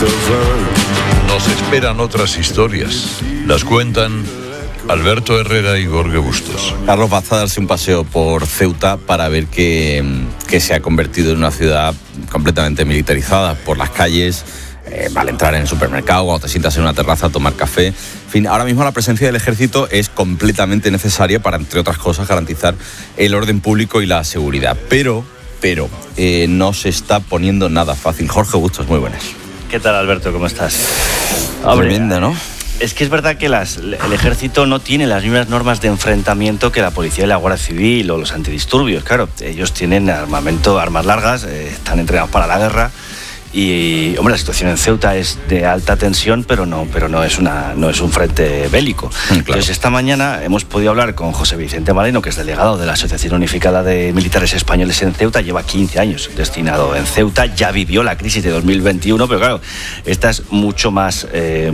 Nos esperan otras historias. Las cuentan Alberto Herrera y Jorge Bustos. Carlos, basta darse un paseo por Ceuta para ver que se ha convertido en una ciudad completamente militarizada. Por las calles, vale entrar en el supermercado, cuando te sientas en una terraza a tomar café. En fin, ahora mismo la presencia del ejército es completamente necesaria para, entre otras cosas, garantizar el orden público y la seguridad. Pero no se está poniendo nada fácil. Jorge Bustos, muy buenas. ¿Qué tal, Alberto? ¿Cómo estás? Tremenda, ¿no? Es que es verdad que el ejército no tiene las mismas normas de enfrentamiento que la policía y la Guardia Civil o los antidisturbios. Claro, ellos tienen armamento, armas largas, están entrenados para la guerra. Y, hombre, la situación en Ceuta es de alta tensión, pero no es un frente bélico. Claro. Entonces, esta mañana hemos podido hablar con José Vicente Moreno, que es delegado de la Asociación Unificada de Militares Españoles en Ceuta. Lleva 15 años destinado en Ceuta, ya vivió la crisis de 2021, pero claro, esta es mucho más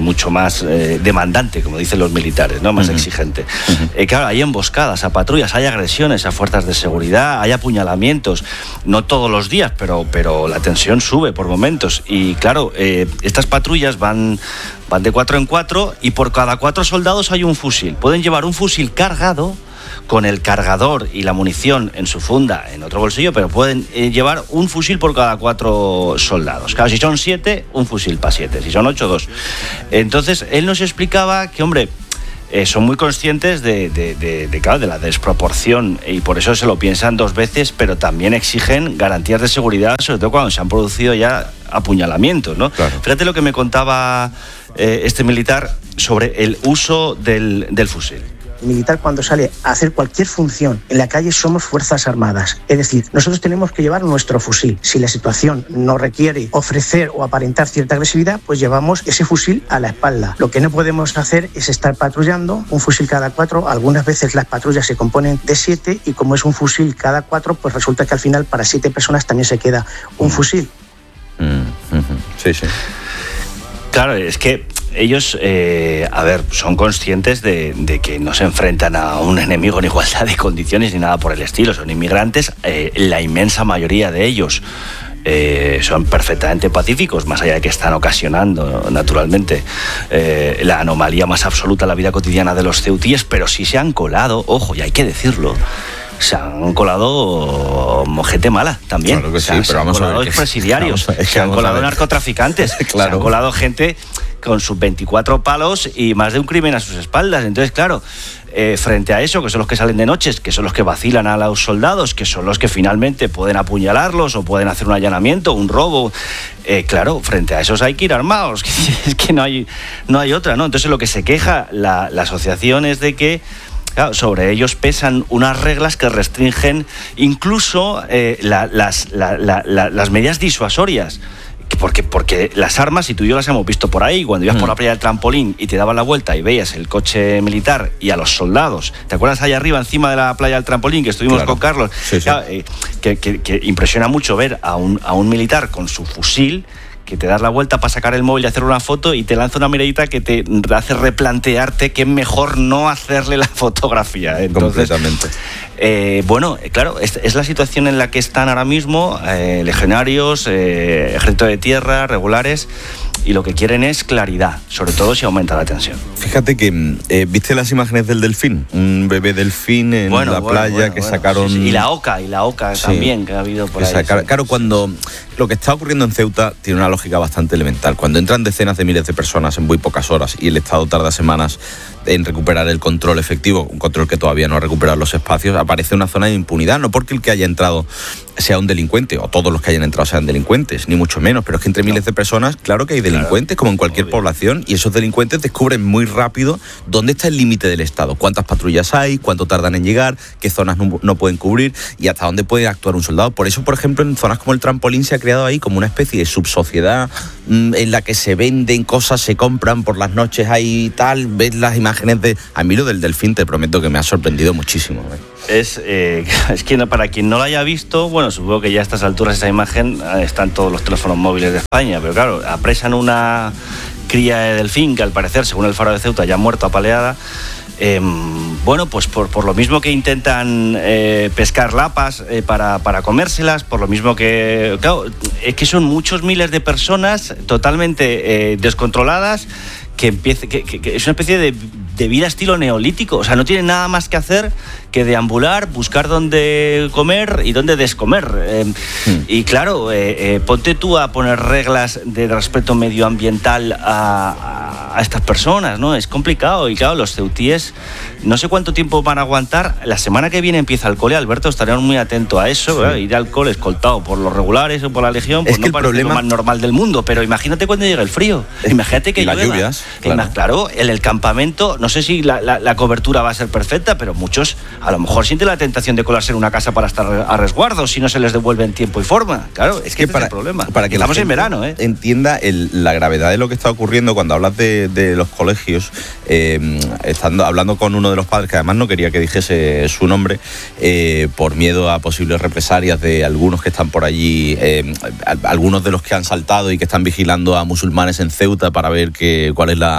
demandante, como dicen los militares, ¿no? Más exigente. Claro, hay emboscadas a patrullas, hay agresiones a fuerzas de seguridad, hay apuñalamientos, no todos los días, pero la tensión sube por momentos. Y claro, estas patrullas van de 4 en 4 y por cada 4 soldados hay un fusil. Pueden llevar un fusil cargado con el cargador y la munición en su funda en otro bolsillo, pero pueden llevar un fusil por cada 4 soldados. Claro, si son 7, un fusil para 7. Si son 8, 2. Entonces, él nos explicaba que, hombre, son muy conscientes de la desproporción y por eso se lo piensan 2 veces, pero también exigen garantías de seguridad, sobre todo cuando se han producido ya apuñalamientos, ¿no? Claro. Fíjate lo que me contaba este militar sobre el uso del fusil. El militar, cuando sale a hacer cualquier función en la calle, somos Fuerzas Armadas. Es decir, nosotros tenemos que llevar nuestro fusil. Si la situación no requiere ofrecer o aparentar cierta agresividad, pues llevamos ese fusil a la espalda. Lo que no podemos hacer es estar patrullando, un fusil cada 4. Algunas veces las patrullas se componen de 7 y como es un fusil cada 4, pues resulta que al final para 7 personas también se queda un fusil. Sí, sí. Claro, es que ellos, son conscientes de que no se enfrentan a un enemigo en igualdad de condiciones ni nada por el estilo. Son inmigrantes, la inmensa mayoría de ellos son perfectamente pacíficos, más allá de que están ocasionando, naturalmente, la anomalía más absoluta en la vida cotidiana de los ceutíes, pero sí se han colado, ojo, y hay que decirlo, se han colado gente mala también. Claro que sí, pero vamos a ver. Se han colado presidiarios, se han colado narcotraficantes, claro. Se han colado gente con sus 24 palos y más de un crimen a sus espaldas. Entonces, claro, frente a eso, que son los que salen de noches, que son los que vacilan a los soldados, que son los que finalmente pueden apuñalarlos o pueden hacer un allanamiento, un robo, claro, frente a esos hay que ir armados, es que no hay otra, ¿no? Entonces, lo que se queja la asociación es de que, claro, sobre ellos pesan unas reglas que restringen incluso las medidas disuasorias. Porque las armas, y tú y yo las hemos visto por ahí, cuando ibas por la playa del Trampolín y te daban la vuelta y veías el coche militar y a los soldados, ¿te acuerdas allá arriba encima de la playa del Trampolín que estuvimos con Carlos? Sí, sí. Claro, que impresiona mucho ver a un militar con su fusil, que te das la vuelta para sacar el móvil y hacer una foto y te lanza una miradita que te hace replantearte que es mejor no hacerle la fotografía. Entonces, completamente. Claro, es la situación en la que están ahora mismo legionarios, ejército de tierra, regulares, y lo que quieren es claridad, sobre todo si aumenta la tensión. Fíjate que, ¿viste las imágenes del delfín? Un bebé delfín en la playa que sacaron... Sí. Y la oca también, que ha habido por ahí. Claro, cuando lo que está ocurriendo en Ceuta tiene una lógica bastante elemental. Cuando entran decenas de miles de personas en muy pocas horas y el Estado tarda semanas en recuperar el control efectivo, un control que todavía no ha recuperado los espacios, aparece una zona de impunidad, no porque el que haya entrado sea un delincuente, o todos los que hayan entrado sean delincuentes, ni mucho menos, pero es que entre miles de personas, claro que hay delincuentes, como en cualquier población, y esos delincuentes descubren muy rápido dónde está el límite del Estado, cuántas patrullas hay, cuánto tardan en llegar, qué zonas no pueden cubrir, y hasta dónde puede actuar un soldado. Por eso, por ejemplo, en zonas como el Trampolín se ha creado ahí como una especie de subsociedad en la que se venden cosas, se compran por las noches ahí tal, ves las imágenes a mí lo del delfín te prometo que me ha sorprendido muchísimo. Es que para quien no lo haya visto, bueno, supongo que ya a estas alturas esa imagen está en todos los teléfonos móviles de España, pero claro, apresan una cría de delfín, que al parecer, según el Faro de Ceuta, ya ha muerto apaleada. Bueno, pues por lo mismo que intentan pescar lapas para comérselas, por lo mismo que... Claro, es que son muchos miles de personas totalmente descontroladas, que es una especie de vida estilo neolítico. O sea, no tienen nada más que hacer que deambular, buscar dónde comer y dónde descomer. Y claro, ponte tú a poner reglas de respeto medioambiental a estas personas, ¿no? Es complicado. Y claro, los ceutíes no sé cuánto tiempo van a aguantar. La semana que viene empieza el cole, Alberto, estaremos muy atentos a eso. Ir al cole escoltado por los regulares o por la Legión, pues no parece lo más normal del mundo. Pero imagínate cuando llegue el frío. Imagínate que las lluvias. Claro, en el campamento, no sé si la cobertura va a ser perfecta, pero muchos a lo mejor sienten la tentación de colarse en una casa para estar a resguardo si no se les devuelve en tiempo y forma. Claro, es que ese es el problema. Para que estamos la en verano, entienda la gravedad de lo que está ocurriendo cuando hablas de los colegios, hablando con uno de los padres, que además no quería que dijese su nombre, por miedo a posibles represalias de algunos que están por allí, algunos de los que han saltado y que están vigilando a musulmanes en Ceuta para ver cuál es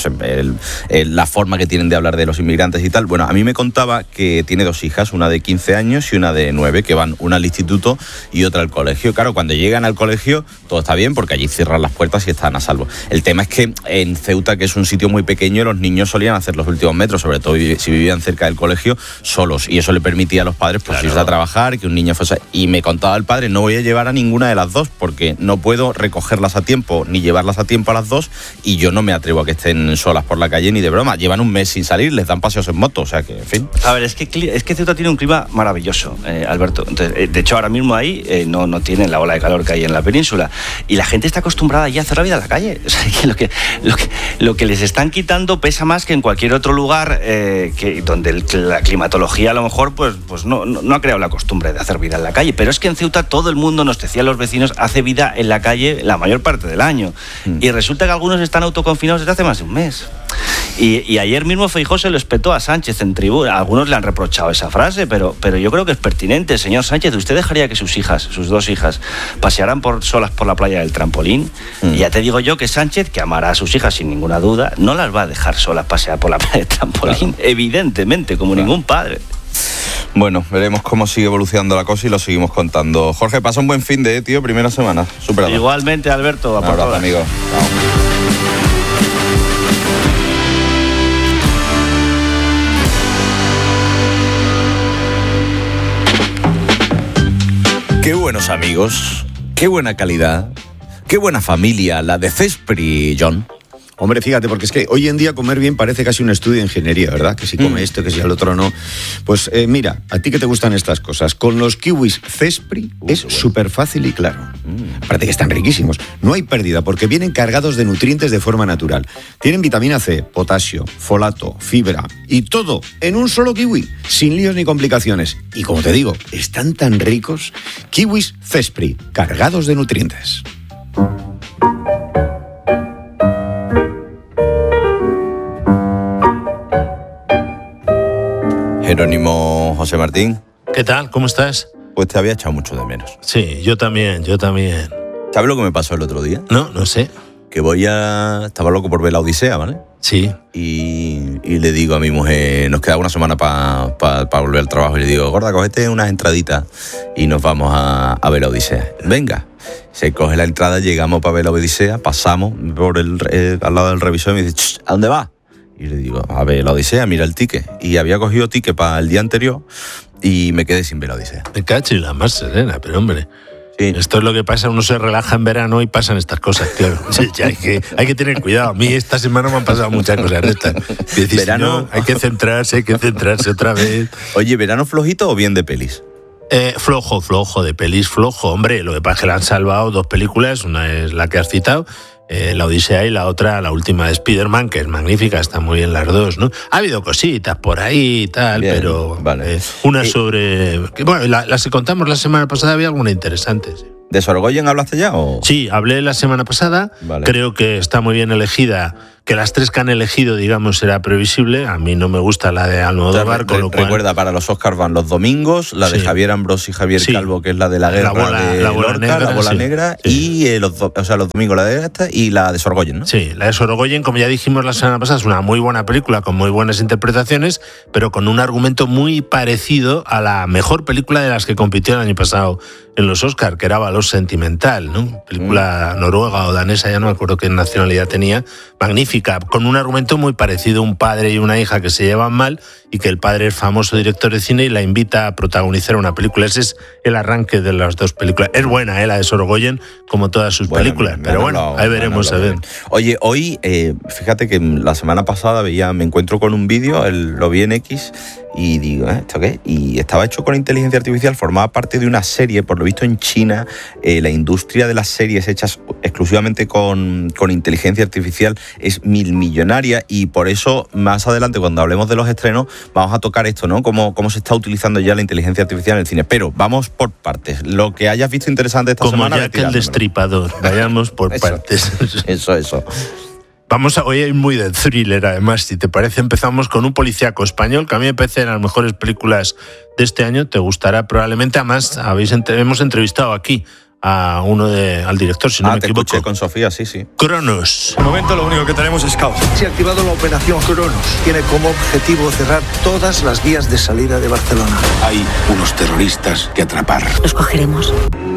la forma que tienen de hablar de los inmigrantes y tal. Bueno, a mí me contaba que tiene 2 hijas, una de 15 años y una de 9, que van una al instituto y otra al colegio. Claro, cuando llegan al colegio todo está bien porque allí cierran las puertas y están a salvo. El tema es que en Ceuta, que es un sitio muy pequeño, los niños solían hacer los últimos metros, sobre todo si vivían cerca del colegio, solos, y eso le permitía a los padres irse a trabajar, que un niño fuese... Y me contaba el padre, no voy a llevar a ninguna de las dos porque no puedo recogerlas a tiempo ni llevarlas a tiempo a las dos, y yo no me atrevo a que estén solas por la calle ni de broma. Llevan un mes sin salir, les dan paseos en moto, o sea que, en fin. A ver, es que Ceuta tiene un clima maravilloso, Alberto. Entonces, de hecho, ahora mismo ahí no tienen la ola de calor que hay en la península, y la gente está acostumbrada ya a hacer la vida en la calle. O sea, que lo que les están quitando pesa más que en cualquier otro lugar donde la climatología a lo mejor pues no ha creado la costumbre de hacer vida en la calle. Pero es que en Ceuta todo el mundo, nos decían los vecinos, hace vida en la calle la mayor parte del año. Y resulta que algunos están autoconfinados desde hace más de un mes. Y ayer mismo Feijóo se lo espetó a Sánchez en tribuna. Algunos le han reprochado esa frase, pero yo creo que es pertinente. Señor Sánchez, ¿usted dejaría que sus 2 hijas, pasearan solas por la playa del Trampolín? Y ya te digo yo que Sánchez, que amará a sus hijas sin ninguna duda, no las va a dejar solas pasear por la playa del Trampolín, claro. Evidentemente, como ningún padre. Bueno, veremos cómo sigue evolucionando la cosa y lo seguimos contando. Jorge, pasa un buen fin de, tío, primera semana. Superado. Igualmente, Alberto. Un abrazo, amigo. Chao. Qué buenos amigos, qué buena calidad, qué buena familia la de Cespri, John. Hombre, fíjate, porque es que hoy en día comer bien parece casi un estudio de ingeniería, ¿verdad? Que si come esto, que si al otro no. Pues mira, a ti que te gustan estas cosas, con los kiwis Cespri es súper fácil y claro. Aparte que están riquísimos. No hay pérdida porque vienen cargados de nutrientes de forma natural. Tienen vitamina C, potasio, folato, fibra y todo en un solo kiwi, sin líos ni complicaciones. Y como te digo, están tan ricos. Kiwis Cespri, cargados de nutrientes. Jerónimo José Martín. ¿Qué tal? ¿Cómo estás? Pues te había echado mucho de menos. Sí, yo también. ¿Sabes lo que me pasó el otro día? No sé. Que estaba loco por ver la Odisea, ¿vale? Sí. Y le digo a mi mujer, nos queda una semana para volver al trabajo, y le digo, gorda, cógete unas entraditas y nos vamos a ver la Odisea. Venga. Se coge la entrada, llegamos para ver la Odisea, pasamos por al lado del revisor y me dice, ¿a dónde vas? Y le digo, a ver la Odisea, mira el ticket. Y había cogido ticket para el día anterior y me quedé sin ver la Odisea. Me cacho y la más serena, pero hombre... Sí. Esto es lo que pasa, uno se relaja en verano y pasan estas cosas, claro. Sí, hay que tener cuidado. A mí esta semana me han pasado muchas cosas de estas. Verano, no, hay que centrarse otra vez. Oye, ¿verano flojito o bien de pelis? Flojo, de pelis flojo. Hombre, lo que pasa es que le han salvado 2 películas, una es la que has citado, la Odisea, y la otra, la última de Spider-Man, que es magnífica, están muy bien las dos, ¿no? Ha habido cositas por ahí y tal, bien, pero vale. Una sobre... Bueno, las que contamos la semana pasada había alguna interesante, sí. ¿De Sorogoyen hablaste ya? ¿O? Sí, hablé la semana pasada. Vale. Creo que está muy bien elegida que las 3 que han elegido, digamos, era previsible. A mí no me gusta la de Almodóvar, con lo cual... Recuerda, para los Oscars van los domingos, la de Javier Ambrós y Javier Calvo, que es la de la guerra la bola negra, y los domingos la de esta y la de Sorogoyen, ¿no? Sí, la de Sorogoyen, como ya dijimos la semana pasada, es una muy buena película con muy buenas interpretaciones, pero con un argumento muy parecido a la mejor película de las que compitió el año pasado en los Oscars, que era Valor Sentimental, ¿no? Película noruega o danesa, ya no me acuerdo qué nacionalidad tenía, magnífica, con un argumento muy parecido, un padre y una hija que se llevan mal y que el padre es famoso director de cine y la invita a protagonizar una película. Ese es el arranque de las 2 películas. Es buena, la de Sorogoyen, como todas sus películas, pero bueno, ahí veremos a ver. Oye, hoy, fíjate que la semana pasada me encuentro con un vídeo, lo vi en X, y digo, ¿esto qué? Y estaba hecho con inteligencia artificial, formaba parte de una serie, por lo visto en China, la industria de las series hechas exclusivamente con inteligencia artificial es millonaria, y por eso más adelante, cuando hablemos de los estrenos, vamos a tocar esto, ¿no? Cómo se está utilizando ya la inteligencia artificial en el cine. Pero vamos por partes. Lo que hayas visto interesante esta semana... Como Jack el Destripador. Vayamos por partes. Eso. Vamos a hoy muy de thriller, además, si te parece. Empezamos con un policíaco español, que a mí me parece de las mejores películas de este año. Te gustará probablemente. Además, hemos entrevistado aquí al director, si no me equivoco. Escuché con Sofía, sí. Cronos. De momento lo único que tenemos es caos. Se ha activado la operación Cronos. Tiene como objetivo cerrar todas las vías de salida de Barcelona. Hay unos terroristas que atrapar. Los cogeremos.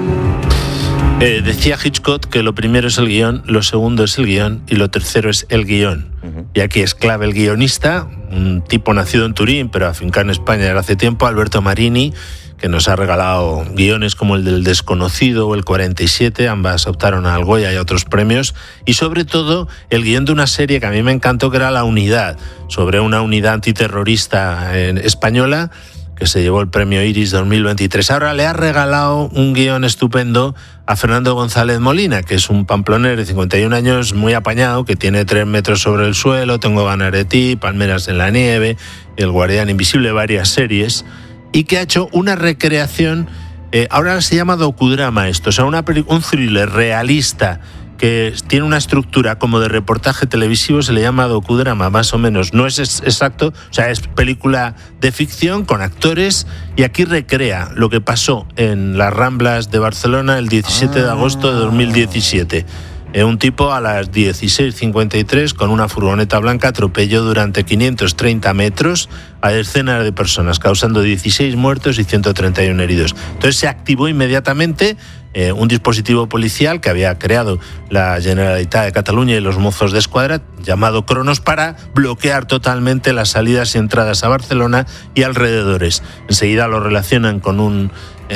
Decía Hitchcock que lo primero es el guión, lo segundo es el guión y lo tercero es el guión. Y aquí es clave el guionista, un tipo nacido en Turín, pero afincado en España desde hace tiempo, Alberto Marini, que nos ha regalado guiones como el del Desconocido o el 47, ambas optaron al Goya y a otros premios, y sobre todo el guión de una serie que a mí me encantó, que era La Unidad, sobre una unidad antiterrorista española, que se llevó el premio Iris 2023. Ahora le ha regalado un guión estupendo a Fernando González Molina, que es un pamplonero de 51 años muy apañado, que tiene 3 metros sobre el suelo, Tengo ganas de ti, Palmeras en la nieve, El guardián invisible, varias series, y que ha hecho una recreación, ahora se llama docudrama esto, o sea, un thriller realista que tiene una estructura como de reportaje televisivo, se le llama docudrama, más o menos. No es exacto, o sea, es película de ficción con actores, y aquí recrea lo que pasó en las Ramblas de Barcelona el 17 de agosto de 2017. Un tipo a las 16:53 con una furgoneta blanca atropelló durante 530 metros a decenas de personas, causando 16 muertos y 131 heridos. Entonces se activó inmediatamente un dispositivo policial que había creado la Generalitat de Cataluña y los Mossos d'Esquadra, llamado Cronos, para bloquear totalmente las salidas y entradas a Barcelona y alrededores. Enseguida lo relacionan con un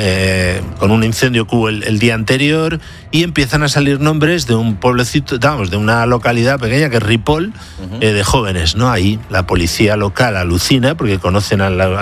incendio que hubo el día anterior, y empiezan a salir nombres de un pueblecito, de una localidad pequeña que es Ripoll, de jóvenes, ¿no? Ahí la policía local alucina porque conocen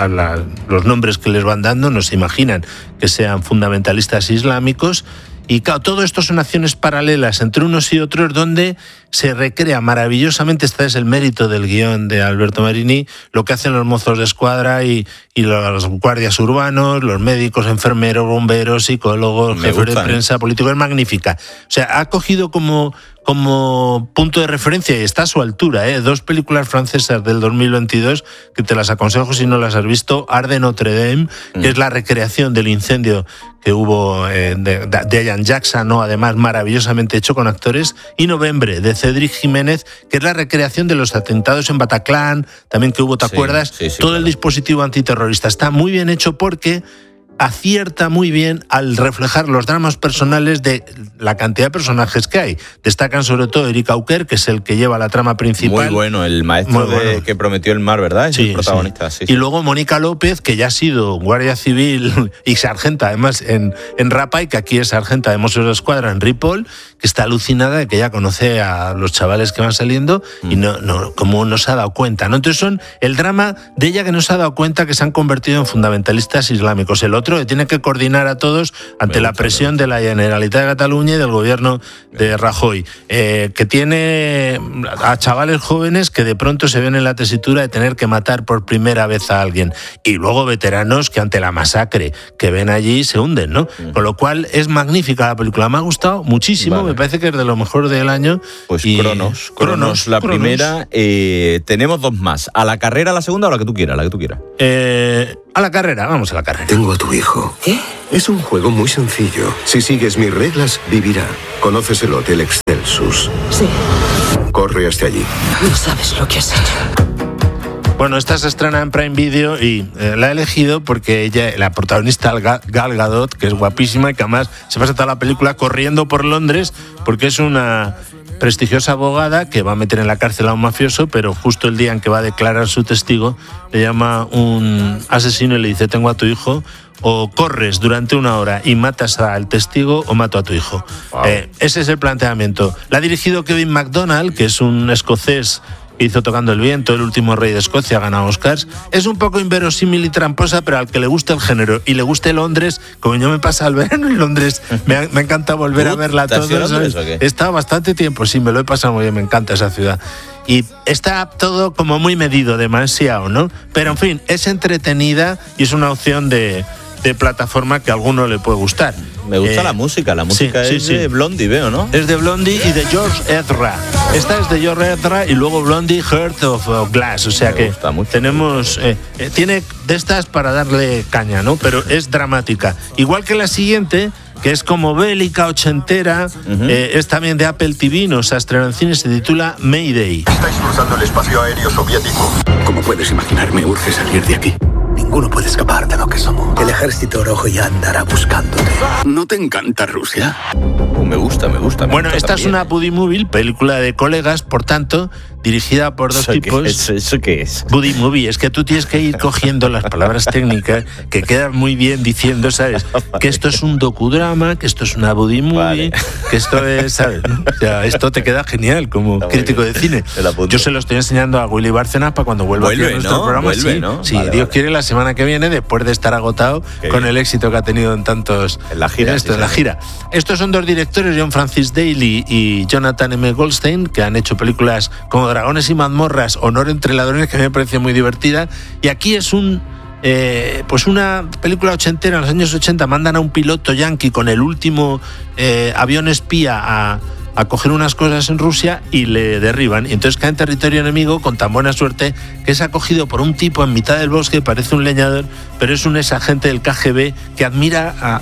los nombres que les van dando, no se imaginan que sean fundamentalistas islámicos. Y claro, todo esto son acciones paralelas entre unos y otros, donde se recrea maravillosamente, este es el mérito del guión de Alberto Marini, lo que hacen los Mossos d'Esquadra y los guardias urbanos, los médicos, enfermeros, bomberos, psicólogos, jefes de prensa, políticos. Es magnífica. O sea, ha cogido como punto de referencia, y está a su altura, 2 películas francesas del 2022 que te las aconsejo si no las has visto. Arde Notre Dame, que es la recreación del incendio que hubo de Ian Jackson, ¿no? Además maravillosamente hecho con actores, y Novembre, de Cédric Jiménez, que es la recreación de los atentados en Bataclan, también que hubo, ¿te acuerdas? Sí, todo el dispositivo antiterrorista. Está muy bien hecho porque acierta muy bien al reflejar los dramas personales de la cantidad de personajes que hay. Destacan sobre todo Eric Auquer, que es el que lleva la trama principal. Muy bueno, el maestro que prometió el mar, ¿verdad? Es el protagonista. Sí. Y luego Mónica López, que ya ha sido guardia civil y sargenta, además, en Rapay, que aquí es sargenta de Mossos d'Esquadra en Ripoll, que está alucinada de que ya conoce a los chavales que van saliendo y como no se ha dado cuenta, ¿no? Entonces son el drama de ella, que no se ha dado cuenta que se han convertido en fundamentalistas islámicos. El otro, que tiene que coordinar a todos ante la presión de la Generalitat de Cataluña y del gobierno de Rajoy, que tiene a chavales jóvenes que de pronto se ven en la tesitura de tener que matar por primera vez a alguien, y luego veteranos que ante la masacre que ven allí se hunden, ¿no? Con lo cual es magnífica la película, me ha gustado muchísimo, me parece que es de lo mejor del año. Pues Cronos, la primera, tenemos dos más, ¿a la carrera la segunda o la que tú quieras? A la carrera, vamos a la carrera. Tengo a tu hijo. ¿Qué? Es un juego muy sencillo. Si sigues mis reglas, vivirá. ¿Conoces el Hotel Excelsus? Sí. Corre hasta allí. No sabes lo que has hecho. Bueno, esta se estrena en Prime Video y la he elegido porque ella, la protagonista Gal Gadot, que es guapísima y que además se pasa toda la película corriendo por Londres porque es una prestigiosa abogada que va a meter en la cárcel a un mafioso, pero justo el día en que va a declarar su testigo le llama un asesino y le dice: tengo a tu hijo, o corres durante 1 hora y matas al testigo o mato a tu hijo. Wow. Ese es el planteamiento. La ha dirigido Kevin MacDonald, que es un escocés que hizo Tocando el viento, El último rey de Escocia, ha ganado Oscars. Es un poco inverosímil y tramposa, pero al que le gusta el género y le guste Londres, como yo me pasa el verano en Londres, me encanta volver a verla todo. He estado bastante tiempo, sí, me lo he pasado muy bien, me encanta esa ciudad. Y está todo como muy medido, demasiado, ¿no? Pero en fin, es entretenida y es una opción de plataforma que a alguno le puede gustar. Me gusta la música es de Blondie, veo, ¿no? Es de Blondie y de George Ezra. Esta es de George Ezra y luego Blondie, Heart of Glass, o sea que tenemos... tiene de estas para darle caña, ¿no? Pero es dramática. Igual que la siguiente, que es como bélica, ochentera, es también de Apple TV, nos ha estrenado en cine, se titula Mayday. Estáis cruzando el espacio aéreo soviético. Como puedes imaginar, me urge salir de aquí. Ninguno puede escapar de lo que somos. El ejército rojo ya andará buscándote. ¿No te encanta Rusia? Me gusta. Bueno, esta es una buddy movie, película de colegas, por tanto, dirigida por dos tipos. ¿Eso qué es? Buddy movie, es que tú tienes que ir cogiendo las palabras técnicas que quedan muy bien diciendo, ¿sabes? Que esto es un docudrama, que esto es una buddy movie, que esto es, ¿sabes? O sea, esto te queda genial como crítico de cine. Yo se lo estoy enseñando a Willy Bárcenas para cuando vuelva aquí a nuestro programa. Sí, Dios quiere, la semana que viene, después de estar agotado con el éxito que ha tenido en tantos... En la gira. En la gira. Estos son dos directores, John Francis Daley y Jonathan M. Goldstein, que han hecho películas como Dragones y mazmorras, Honor entre ladrones, que me parece muy divertida. Y aquí es pues una película ochentera. En los años 80 mandan a un piloto yanqui con el último avión espía a coger unas cosas en Rusia y le derriban. Y entonces cae en territorio enemigo con tan buena suerte que es acogido por un tipo en mitad del bosque, parece un leñador, pero es un exagente del KGB que admira a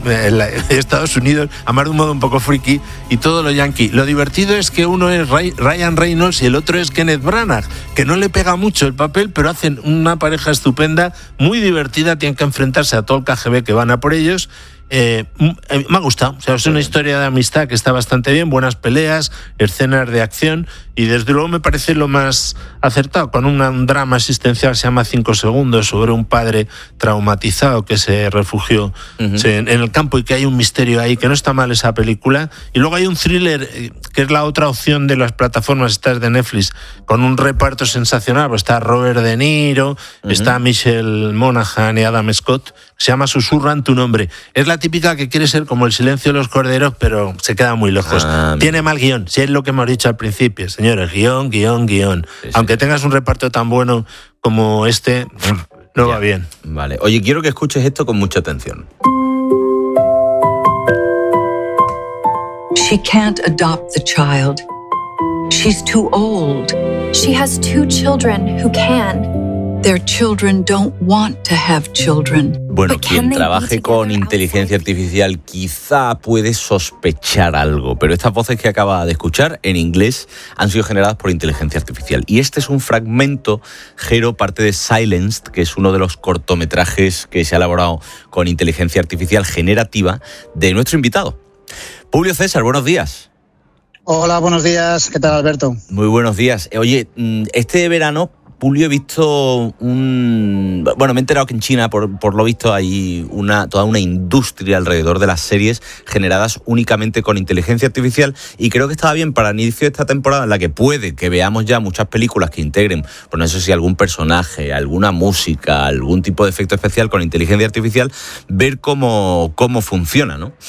Estados Unidos, además de un modo un poco friki, y todo lo yanqui. Lo divertido es que uno es Ryan Reynolds y el otro es Kenneth Branagh, que no le pega mucho el papel, pero hacen una pareja estupenda, muy divertida. Tienen que enfrentarse a todo el KGB que van a por ellos. Me ha gustado, o sea, es una historia de amistad que está bastante bien, buenas peleas, escenas de acción, y desde luego me parece lo más acertado, con un drama existencial, se llama 5 segundos, sobre un padre traumatizado que se refugió en el campo y que hay un misterio ahí, que no está mal esa película. Y luego hay un thriller, que es la otra opción de las plataformas estas de Netflix, con un reparto sensacional. Pues está Robert De Niro, está Michelle Monaghan y Adam Scott, se llama Susurran tu nombre. Es la típica que quiere ser como El silencio de los corderos, pero se queda muy lejos. Tiene mal guión, si es lo que hemos dicho al principio, señores, guión. Sí. Aunque tengas un reparto tan bueno como este, no va bien. Vale, oye, quiero que escuches esto con mucha atención. She can't adopt the child. She's too old. She has 2 children who can. Their children don't want to have children. Bueno, quien trabaje con inteligencia artificial quizá puede sospechar algo, pero estas voces que acaba de escuchar en inglés han sido generadas por inteligencia artificial. Y este es un fragmento, Jero, parte de Silenced, que es uno de los cortometrajes que se ha elaborado con inteligencia artificial generativa de nuestro invitado. Publio César, buenos días. Hola, buenos días. ¿Qué tal, Alberto? Muy buenos días. Oye, este verano Pulio, he visto bueno, me he enterado que en China, por lo visto, hay toda una industria alrededor de las series generadas únicamente con inteligencia artificial, y creo que estaba bien para el inicio de esta temporada, en la que puede que veamos ya muchas películas que integren, pues no sé si algún personaje, alguna música, algún tipo de efecto especial con inteligencia artificial, ver cómo funciona, ¿no?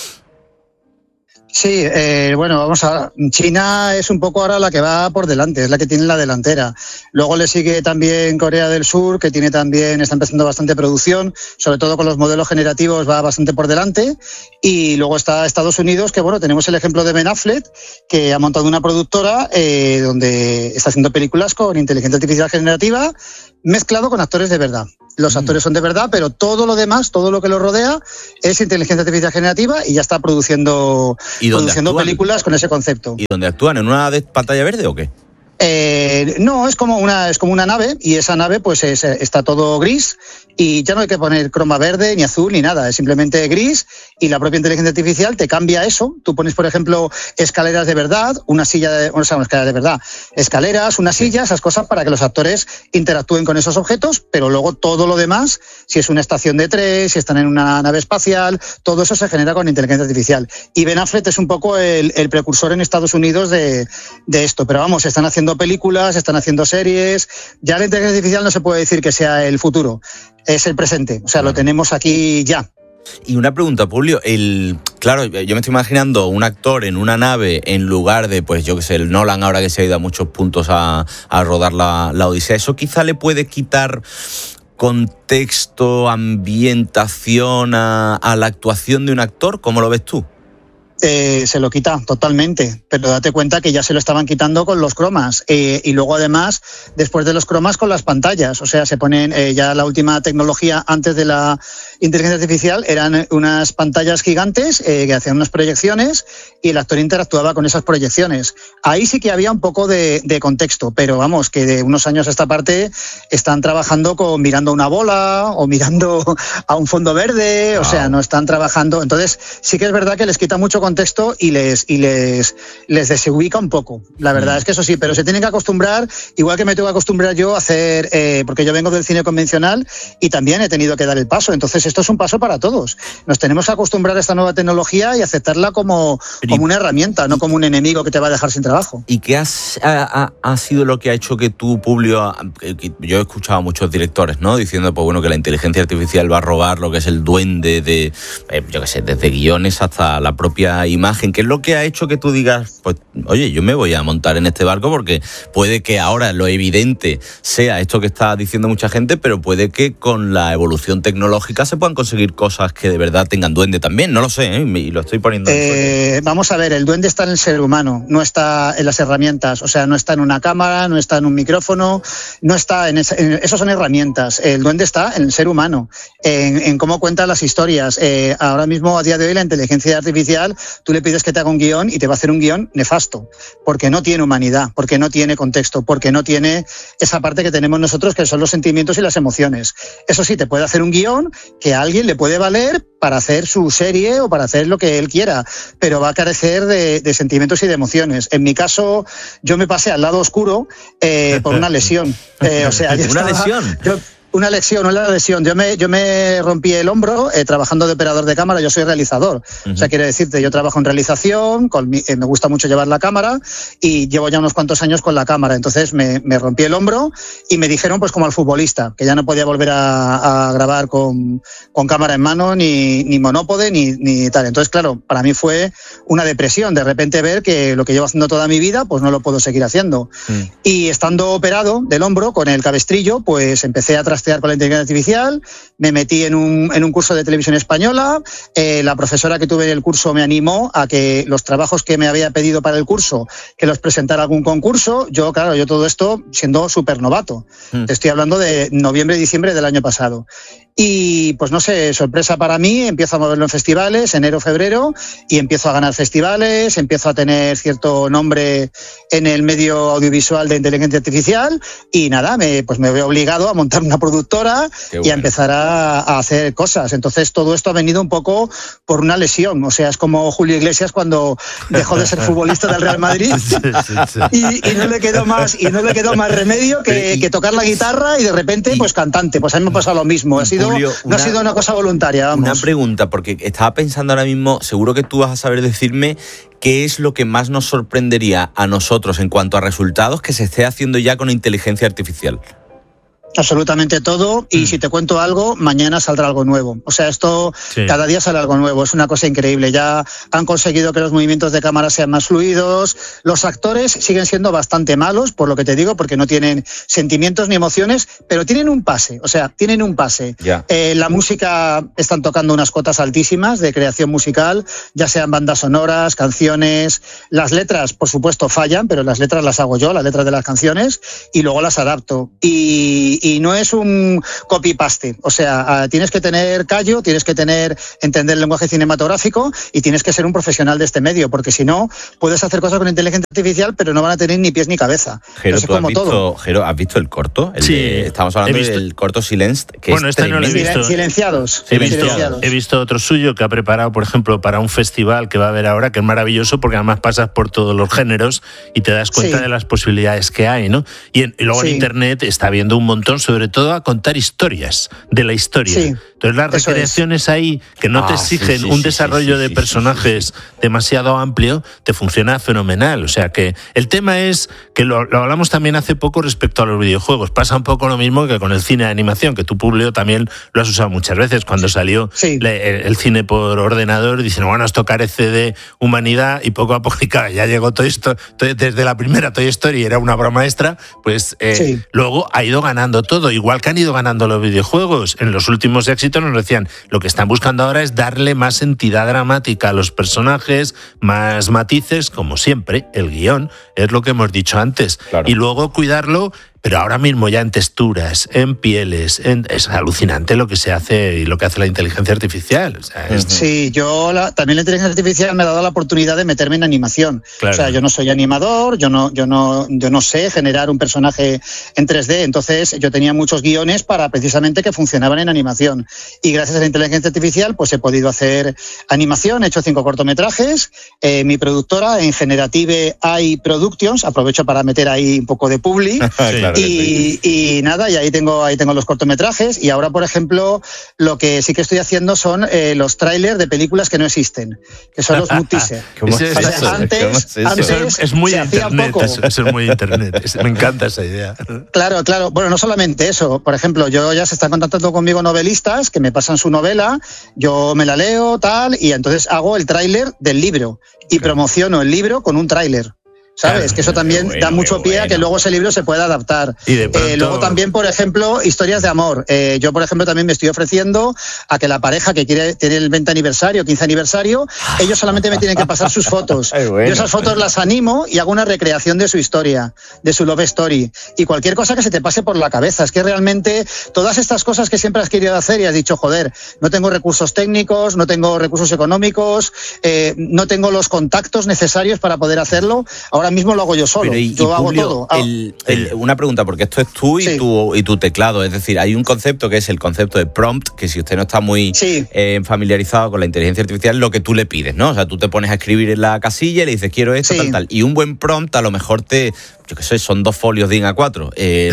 Sí, bueno, vamos a... China es un poco ahora la que va por delante, es la que tiene la delantera. Luego le sigue también Corea del Sur, que está empezando bastante producción, sobre todo con los modelos generativos va bastante por delante. Y luego está Estados Unidos, que bueno, tenemos el ejemplo de Ben Affleck, que ha montado una productora donde está haciendo películas con inteligencia artificial generativa, mezclado con actores de verdad. Los actores son de verdad, pero todo lo demás, todo lo que lo rodea, es inteligencia artificial generativa y ya está produciendo películas con ese concepto. ¿Y dónde actúan? ¿En una pantalla verde o qué? No, es como una nave, y esa nave pues está todo gris, y ya no hay que poner croma verde ni azul ni nada, es simplemente gris, y la propia inteligencia artificial te cambia eso. Tú pones, por ejemplo, escaleras de verdad, una escalera de verdad, escaleras, una silla, esas cosas para que los actores interactúen con esos objetos, pero luego todo lo demás, si es una estación de tren, si están en una nave espacial, todo eso se genera con inteligencia artificial. Y Ben Affleck es un poco el precursor en Estados Unidos de esto, pero vamos, están haciendo películas, están haciendo series. Ya la inteligencia artificial no se puede decir que sea el futuro, es el presente, o sea, lo tenemos aquí ya. Y una pregunta, Pulio, claro, yo me estoy imaginando un actor en una nave en lugar de, pues yo que sé, el Nolan ahora que se ha ido a muchos puntos a rodar la Odisea. ¿Eso quizá le puede quitar contexto, ambientación a la actuación de un actor? ¿Cómo lo ves tú? Se lo quita totalmente, pero date cuenta que ya se lo estaban quitando con los cromas, y luego además después de los cromas con las pantallas, o sea, se ponen ya la última tecnología antes de la inteligencia artificial, eran unas pantallas gigantes que hacían unas proyecciones y el actor interactuaba con esas proyecciones. Ahí sí que había un poco de contexto, pero vamos, que de unos años a esta parte están trabajando mirando una bola o mirando a un fondo verde, o sea, no están trabajando. Entonces sí que es verdad que les quita mucho contexto y les desubica un poco. La verdad es que eso sí, pero se tienen que acostumbrar, igual que me tengo que acostumbrar yo a hacer, porque yo vengo del cine convencional y también he tenido que dar el paso. Entonces esto es un paso para todos. Nos tenemos que acostumbrar a esta nueva tecnología y aceptarla como una herramienta, no como un enemigo que te va a dejar sin trabajo. ¿Y qué ha sido lo que ha hecho que tú, Publio, yo he escuchado a muchos directores, ¿no?, diciendo, pues bueno, que la inteligencia artificial va a robar lo que es el duende de, yo qué sé, desde guiones hasta la propia imagen? ¿Qué es lo que ha hecho que tú digas, pues oye, yo me voy a montar en este barco porque puede que ahora lo evidente sea esto que está diciendo mucha gente, pero puede que con la evolución tecnológica se puedan conseguir cosas que de verdad tengan duende también? No lo sé, y lo estoy poniendo en vamos a ver, el duende está en el ser humano, no está en las herramientas, o sea, no está en una cámara, no está en un micrófono, no está en esas son herramientas. El duende está en el ser humano, en cómo cuenta las historias. Ahora mismo, a día de hoy, la inteligencia artificial, tú le pides que te haga un guión y te va a hacer un guión nefasto, porque no tiene humanidad, porque no tiene contexto, porque no tiene esa parte que tenemos nosotros, que son los sentimientos y las emociones. Eso sí, te puede hacer un guión que a alguien le puede valer para hacer su serie o para hacer lo que él quiera, pero va a carecer de sentimientos y de emociones. En mi caso, yo me pasé al lado oscuro por una lesión. O sea, ¿Una lesión? Una lesión. Yo me rompí el hombro trabajando de operador de cámara. Yo soy realizador. O sea, quiere decirte, yo trabajo en realización, me gusta mucho llevar la cámara y llevo ya unos cuantos años con la cámara. Entonces me rompí el hombro y me dijeron, pues como al futbolista, que ya no podía volver a grabar con cámara en mano, ni monópode, ni tal. Entonces, claro, para mí fue una depresión de repente ver que lo que llevo haciendo toda mi vida, pues no lo puedo seguir haciendo. Y estando operado del hombro con el cabestrillo, pues empecé a trastear con la inteligencia artificial, me metí en un curso de televisión española. La profesora que tuve en el curso me animó a que los trabajos que me había pedido para el curso, que los presentara a algún concurso. Yo todo esto siendo súper novato. Te estoy hablando de noviembre y diciembre del año pasado. Y pues no sé, sorpresa para mí, empiezo a moverlo en festivales, enero, febrero, y empiezo a ganar festivales, empiezo a tener cierto nombre en el medio audiovisual de inteligencia artificial y nada, pues me veo obligado a montar una productora y a empezar a hacer cosas. Entonces todo esto ha venido un poco por una lesión, o sea, es como Julio Iglesias cuando dejó de ser futbolista del Real Madrid y no le quedó más remedio que tocar la guitarra y de repente pues cantante. Pues a mí me ha pasado lo mismo, Julio, no ha sido una cosa voluntaria, vamos. Una pregunta, porque estaba pensando ahora mismo, seguro que tú vas a saber decirme qué es lo que más nos sorprendería a nosotros en cuanto a resultados que se esté haciendo ya con inteligencia artificial. Absolutamente todo, y si te cuento algo, mañana saldrá algo nuevo. O sea, esto cada día sale algo nuevo, es una cosa increíble. Ya han conseguido que los movimientos de cámara sean más fluidos. Los actores siguen siendo bastante malos, por lo que te digo, porque no tienen sentimientos ni emociones, pero tienen un pase, La música, están tocando unas cotas altísimas de creación musical, ya sean bandas sonoras, canciones. Las letras, por supuesto, fallan, pero las letras las hago yo, las letras de las canciones, y luego las adapto. Y no es un copy-paste, o sea, tienes que tener callo, tienes que entender el lenguaje cinematográfico y tienes que ser un profesional de este medio, porque si no, puedes hacer cosas con inteligencia artificial, pero no van a tener ni pies ni cabeza. Jero, ¿has visto el corto? Estamos hablando del corto Silenced, que bueno, es no lo he visto. Silenciados. He visto otro suyo que ha preparado, por ejemplo, para un festival que va a haber ahora, que es maravilloso, porque además pasas por todos los géneros y te das cuenta de las posibilidades que hay, ¿no? Y luego en Internet está habiendo un montón, sobre todo a contar historias de la historia. Sí, entonces las recreaciones ahí, que no te exigen un desarrollo de personajes demasiado amplio, te funciona fenomenal. O sea que el tema es que lo hablamos también hace poco respecto a los videojuegos. Pasa un poco lo mismo que con el cine de animación, que tu Publio también lo has usado muchas veces. Cuando salió el cine por ordenador, dicen, bueno, esto carece de humanidad, y poco a poco, ya llegó todo esto, desde la primera Toy Story era una obra maestra, pues luego ha ido ganando todo, igual que han ido ganando los videojuegos. En los últimos éxitos nos decían, lo que están buscando ahora es darle más entidad dramática a los personajes, más matices, como siempre, el guión, es lo que hemos dicho antes, y luego cuidarlo. Pero ahora mismo ya en texturas, en pieles, es alucinante lo que se hace y lo que hace la inteligencia artificial. O sea, Sí, también la inteligencia artificial me ha dado la oportunidad de meterme en animación. Claro. O sea, yo no soy animador, yo no sé generar un personaje en 3D, entonces yo tenía muchos guiones para precisamente que funcionaban en animación. Y gracias a la inteligencia artificial, pues he podido hacer animación, he hecho 5 cortometrajes. Mi productora en Generative AI Productions, aprovecho para meter ahí un poco de publi. Y nada, y ahí tengo los cortometrajes, y ahora, por ejemplo, lo que sí que estoy haciendo son los trailers de películas que no existen, que son los mood teaser. Antes es muy internet, eso es muy internet. Me encanta esa idea. Claro. Bueno, no solamente eso. Por ejemplo, ya se están contactando conmigo novelistas que me pasan su novela, yo me la leo, y entonces hago el tráiler del libro y promociono el libro con un tráiler. ¿Sabes? Que eso también da mucho pie a que luego ese libro se pueda adaptar. Y de pronto... luego también, por ejemplo, historias de amor. Yo, por ejemplo, también me estoy ofreciendo a que la pareja que quiere tener el 20 aniversario, 15 aniversario, ellos solamente me tienen que pasar sus fotos. Yo esas fotos las animo y hago una recreación de su historia, de su love story. Y cualquier cosa que se te pase por la cabeza. Es que realmente todas estas cosas que siempre has querido hacer y has dicho, joder, no tengo recursos técnicos, no tengo recursos económicos, no tengo los contactos necesarios para poder hacerlo. Ahora mismo lo hago yo solo. Yo hago todo. Una pregunta, porque esto es tú y tu teclado. Es decir, hay un concepto que es el concepto de prompt, que si usted no está muy familiarizado con la inteligencia artificial, lo que tú le pides, ¿no? O sea, tú te pones a escribir en la casilla y le dices, quiero esto, tal. Y un buen prompt a lo mejor yo qué sé, son 2 folios de ING A4.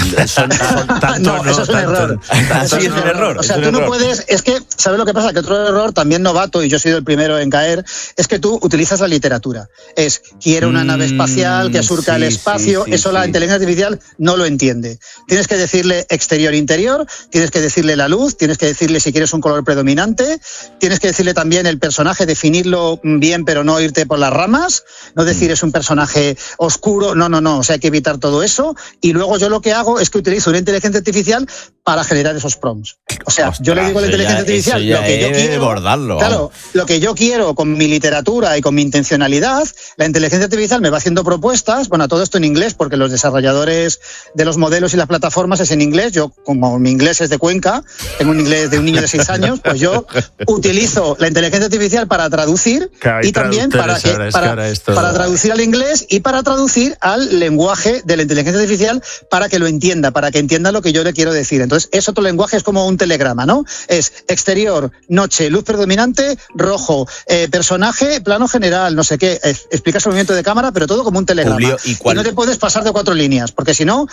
Eso es un error. Eso es un error. O sea, tú no puedes... Es que, ¿sabes lo que pasa? Que otro error, también novato, y yo he sido el primero en caer, es que tú utilizas la literatura. Quiero una nave espacial que surca el espacio. La inteligencia artificial no lo entiende. Tienes que decirle exterior-interior, tienes que decirle la luz, tienes que decirle si quieres un color predominante, tienes que decirle también el personaje, definirlo bien, pero no irte por las ramas, no decir es un personaje oscuro, no. O sea, que evitar todo eso, y luego yo lo que hago es que utilizo una inteligencia artificial para generar esos prompts. O sea, yo le digo a la inteligencia artificial lo que yo quiero. Bordarlo, claro, lo que yo quiero con mi literatura y con mi intencionalidad, la inteligencia artificial me va haciendo propuestas, bueno, todo esto en inglés, porque los desarrolladores de los modelos y las plataformas es en inglés. Yo, como mi inglés es de Cuenca, tengo un inglés de un niño de 6 años, pues yo utilizo la inteligencia artificial para traducir y también para traducir al inglés y para traducir al lenguaje de la inteligencia artificial para que lo entienda, para que entienda lo que yo le quiero decir. Entonces, es otro lenguaje, es como un telegrama, ¿no? Es exterior, noche, luz predominante, rojo, personaje, plano general, no sé qué. Explicas el movimiento de cámara, pero todo como un telegrama. Julio, y no te puedes pasar de 4 líneas, porque si no,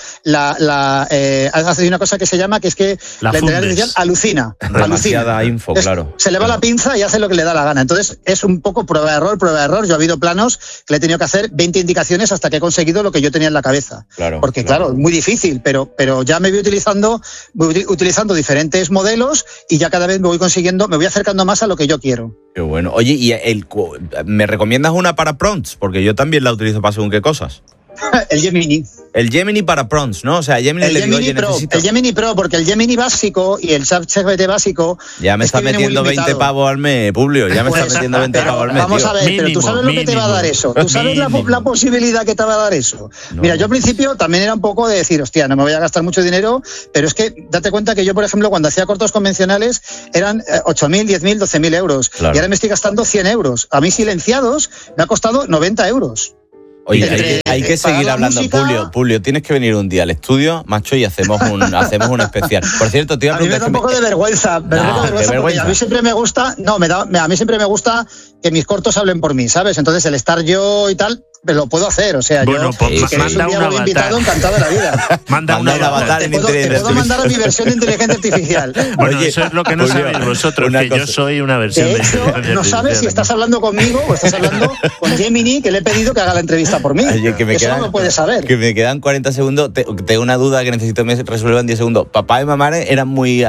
hace una cosa que se llama, que es que la inteligencia artificial alucina. Demasiada info, claro. Se le va la pinza y hace lo que le da la gana. Entonces, es un poco prueba-error. Yo he habido planos que le he tenido que hacer 20 indicaciones hasta que he conseguido lo que yo tenía en la cabeza. Claro, porque, claro, es muy difícil, pero ya me voy utilizando diferentes modelos y ya cada vez me voy acercando más a lo que yo quiero. Qué bueno. Oye, ¿y me recomiendas una para prompts? Porque yo también la utilizo para según qué cosas. El Gemini. El Gemini para prompts, ¿no? O sea, Gemini le digo, oye, necesito... El Gemini Pro, porque el Gemini básico y el ChatGPT básico... Ya me está metiendo 20 pavos al mes, Publio. Ya me está metiendo 20 pavos al mes, vamos a ver, mínimo, pero ¿tú sabes lo que te va a dar eso? ¿Tú sabes la posibilidad que te va a dar eso? No. Mira, yo al principio también era un poco de decir, hostia, no me voy a gastar mucho dinero, pero es que date cuenta que yo, por ejemplo, cuando hacía cortos convencionales eran 8.000, 10.000, 12.000 euros. Claro. Y ahora me estoy gastando 100 euros. A mí silenciados me ha costado 90 euros. Oye, hay que seguir hablando, música... Publio, tienes que venir un día al estudio, macho, y hacemos un especial. Por cierto, te iba a preguntar... A mí me da un poco de vergüenza, porque a mí siempre me gusta, a mí siempre me gusta que mis cortos hablen por mí, ¿sabes? Entonces el estar yo y tal, lo puedo hacer, o sea, bueno, yo pues, si queréis un día voy invitado, encantado de la vida. Manda un avatar en inteligencia artificial. Te puedo mandar mi versión de inteligencia artificial. Bueno, oye, eso es lo que no sabéis vosotros, que yo soy una versión de inteligencia artificial. No sabes si estás hablando conmigo o estás hablando con Gemini, que le he pedido que haga la entrevista por mí. Oye, eso no lo puedes saber. Que me quedan 40 segundos. Tengo una duda que necesito que me resuelva en 10 segundos. Papá y mamá eran muy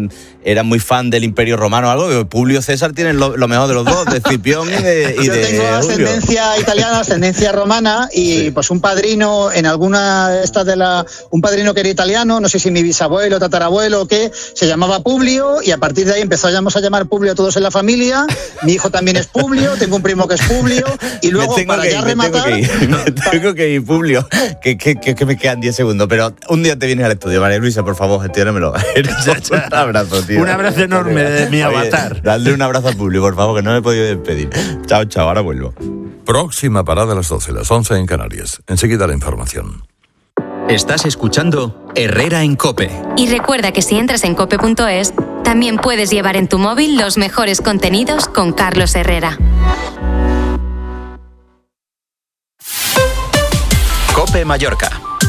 fan del Imperio Romano o algo. Publio César tienen lo mejor de los dos, de Escipión y de Yo tengo ascendencia italiana, ascendencia romana, y pues un padrino en alguna un padrino que era italiano, no sé si mi bisabuelo, tatarabuelo o qué, se llamaba Publio, y a partir de ahí empezamos a llamar Publio a todos en la familia. Mi hijo también es Publio, tengo un primo que es Publio, y luego para ya rematar... Tengo que ir, Publio, que me quedan 10 segundos, pero un día te vienes al estudio, María Luisa, por favor, gestiónamelo. Un abrazo, tío. Un abrazo enorme de mi avatar. Dale un abrazo a Publio, por favor, que no me he podido despedir. Chao, ahora vuelvo. Próxima parada a las 12, las 11 en Canarias. Enseguida la información. Estás escuchando Herrera en COPE. Y recuerda que si entras en cope.es, también puedes llevar en tu móvil los mejores contenidos con Carlos Herrera. COPE Mallorca.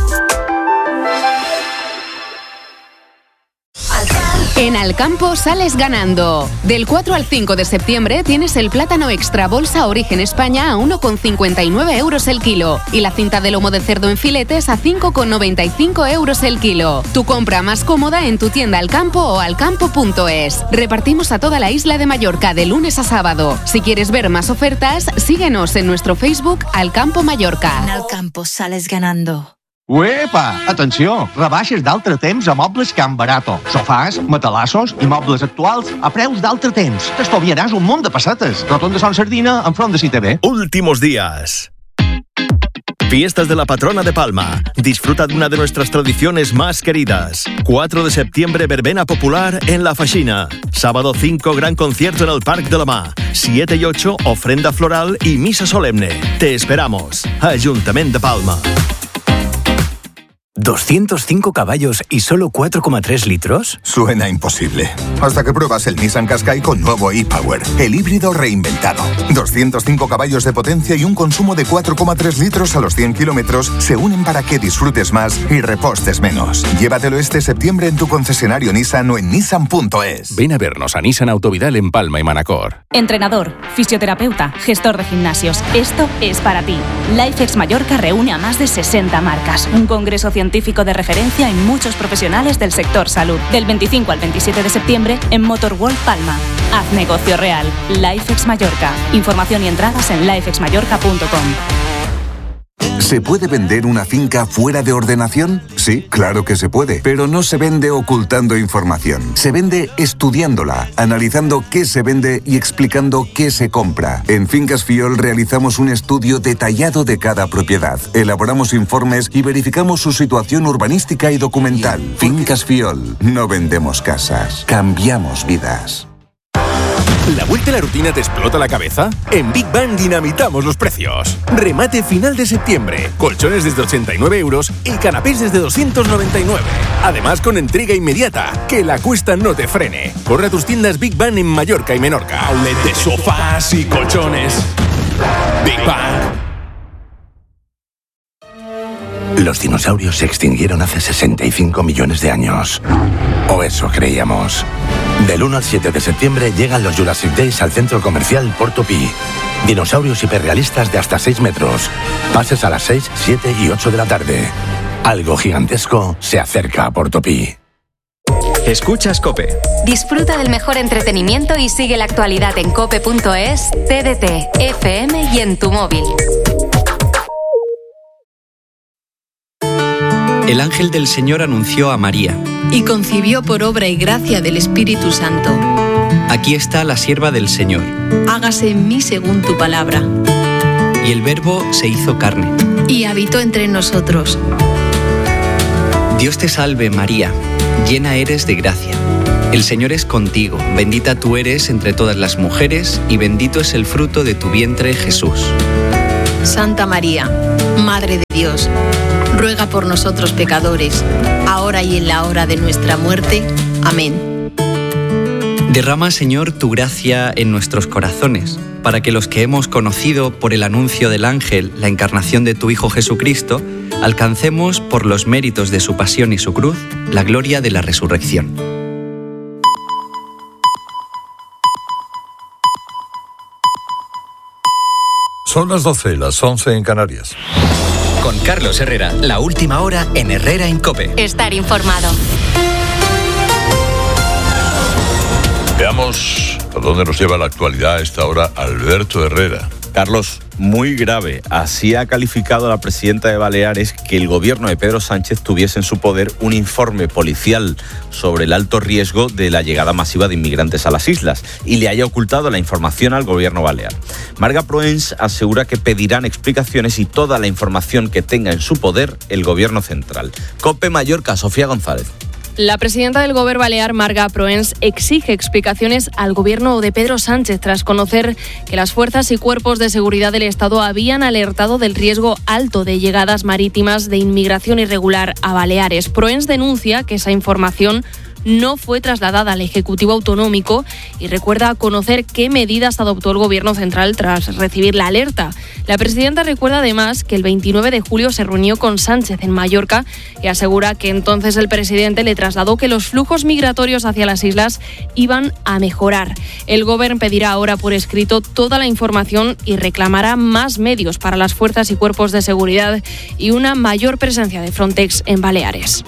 En Alcampo sales ganando. Del 4 al 5 de septiembre tienes el plátano extra bolsa Origen España a 1,59 euros el kilo y la cinta de lomo de cerdo en filetes a 5,95 euros el kilo. Tu compra más cómoda en tu tienda Alcampo o alcampo.es. Repartimos a toda la isla de Mallorca de lunes a sábado. Si quieres ver más ofertas, síguenos en nuestro Facebook Alcampo Mallorca. En Alcampo sales ganando. Uepa! Atenció! Rebaixes d'altre temps a Mobles Can Barato. Sofàs, matalassos i mobles actuals a preus d'altre temps. T'estalviaràs un munt de pessetes. Rotonda Son Sardina, enfront de CITV. Últimos días. Fiestas de la Patrona de Palma. Disfruta de una de nuestras tradiciones más queridas. 4 de septiembre, verbena popular en La Faxina. Sábado 5, gran concierto en el Parc de la Mar. 7 y 8, ofrenda floral y misa solemne. Te esperamos. Ayuntamiento de Palma. 205 caballos y solo 4,3 litros. Suena imposible. Hasta que pruebas el Nissan Qashqai con nuevo e-Power, el híbrido reinventado. 205 caballos de potencia y un consumo de 4,3 litros a los 100 kilómetros se unen para que disfrutes más y repostes menos. Llévatelo este septiembre en tu concesionario Nissan o en nissan.es. Ven a vernos a Nissan Autovidal en Palma y Manacor. Entrenador, fisioterapeuta, gestor de gimnasios. Esto es para ti. LifeX Mallorca reúne a más de 60 marcas. Un congreso científico de referencia y muchos profesionales del sector salud. Del 25 al 27 de septiembre en Motor World Palma. Haz negocio real. LifeX Mallorca. Información y entradas en lifexmallorca.com. ¿Se puede vender una finca fuera de ordenación? Sí, claro que se puede, pero no se vende ocultando información. Se vende estudiándola, analizando qué se vende y explicando qué se compra. En Fincas Fiol realizamos un estudio detallado de cada propiedad. Elaboramos informes y verificamos su situación urbanística y documental. Fincas Fiol. No vendemos casas, cambiamos vidas. ¿La vuelta a la rutina te explota la cabeza? En Big Bang dinamitamos los precios. Remate final de septiembre. Colchones desde 89 euros y canapés desde 299. Además con entrega inmediata. Que la cuesta no te frene. Corre a tus tiendas Big Bang en Mallorca y Menorca. Outlet de sofás y colchones. Big Bang. Los dinosaurios se extinguieron hace 65 millones de años. O eso creíamos. Del 1 al 7 de septiembre llegan los Jurassic Days al centro comercial Portopí. Dinosaurios hiperrealistas de hasta 6 metros. Pases a las 6, 7 y 8 de la tarde. Algo gigantesco se acerca a Portopí. Escuchas COPE. Disfruta del mejor entretenimiento y sigue la actualidad en cope.es, TDT, FM y en tu móvil. El ángel del Señor anunció a María. Y concibió por obra y gracia del Espíritu Santo. Aquí está la sierva del Señor. Hágase en mí según tu palabra. Y el Verbo se hizo carne. Y habitó entre nosotros. Dios te salve, María, llena eres de gracia. El Señor es contigo, bendita tú eres entre todas las mujeres, y bendito es el fruto de tu vientre, Jesús. Santa María, Madre de Dios, ruega por nosotros pecadores, ahora y en la hora de nuestra muerte. Amén. Derrama, Señor, tu gracia en nuestros corazones, para que los que hemos conocido por el anuncio del ángel la encarnación de tu Hijo Jesucristo, alcancemos, por los méritos de su pasión y su cruz, la gloria de la resurrección. Son las 12, las 11 en Canarias. Con Carlos Herrera, la última hora en Herrera en COPE. Estar informado. Veamos a dónde nos lleva la actualidad a esta hora Alberto Herrera. Carlos, muy grave. Así ha calificado la presidenta de Baleares que el gobierno de Pedro Sánchez tuviese en su poder un informe policial sobre el alto riesgo de la llegada masiva de inmigrantes a las islas y le haya ocultado la información al gobierno balear. Marga Proens asegura que pedirán explicaciones y toda la información que tenga en su poder el gobierno central. COPE Mallorca, Sofía González. La presidenta del Gobierno balear, Marga Proens, exige explicaciones al gobierno de Pedro Sánchez tras conocer que las fuerzas y cuerpos de seguridad del Estado habían alertado del riesgo alto de llegadas marítimas de inmigración irregular a Baleares. Proens denuncia que esa información no fue trasladada al Ejecutivo Autonómico y recuerda conocer qué medidas adoptó el Gobierno central tras recibir la alerta. La presidenta recuerda además que el 29 de julio se reunió con Sánchez en Mallorca y asegura que entonces el presidente le trasladó que los flujos migratorios hacia las islas iban a mejorar. El Gobierno pedirá ahora por escrito toda la información y reclamará más medios para las fuerzas y cuerpos de seguridad y una mayor presencia de Frontex en Baleares.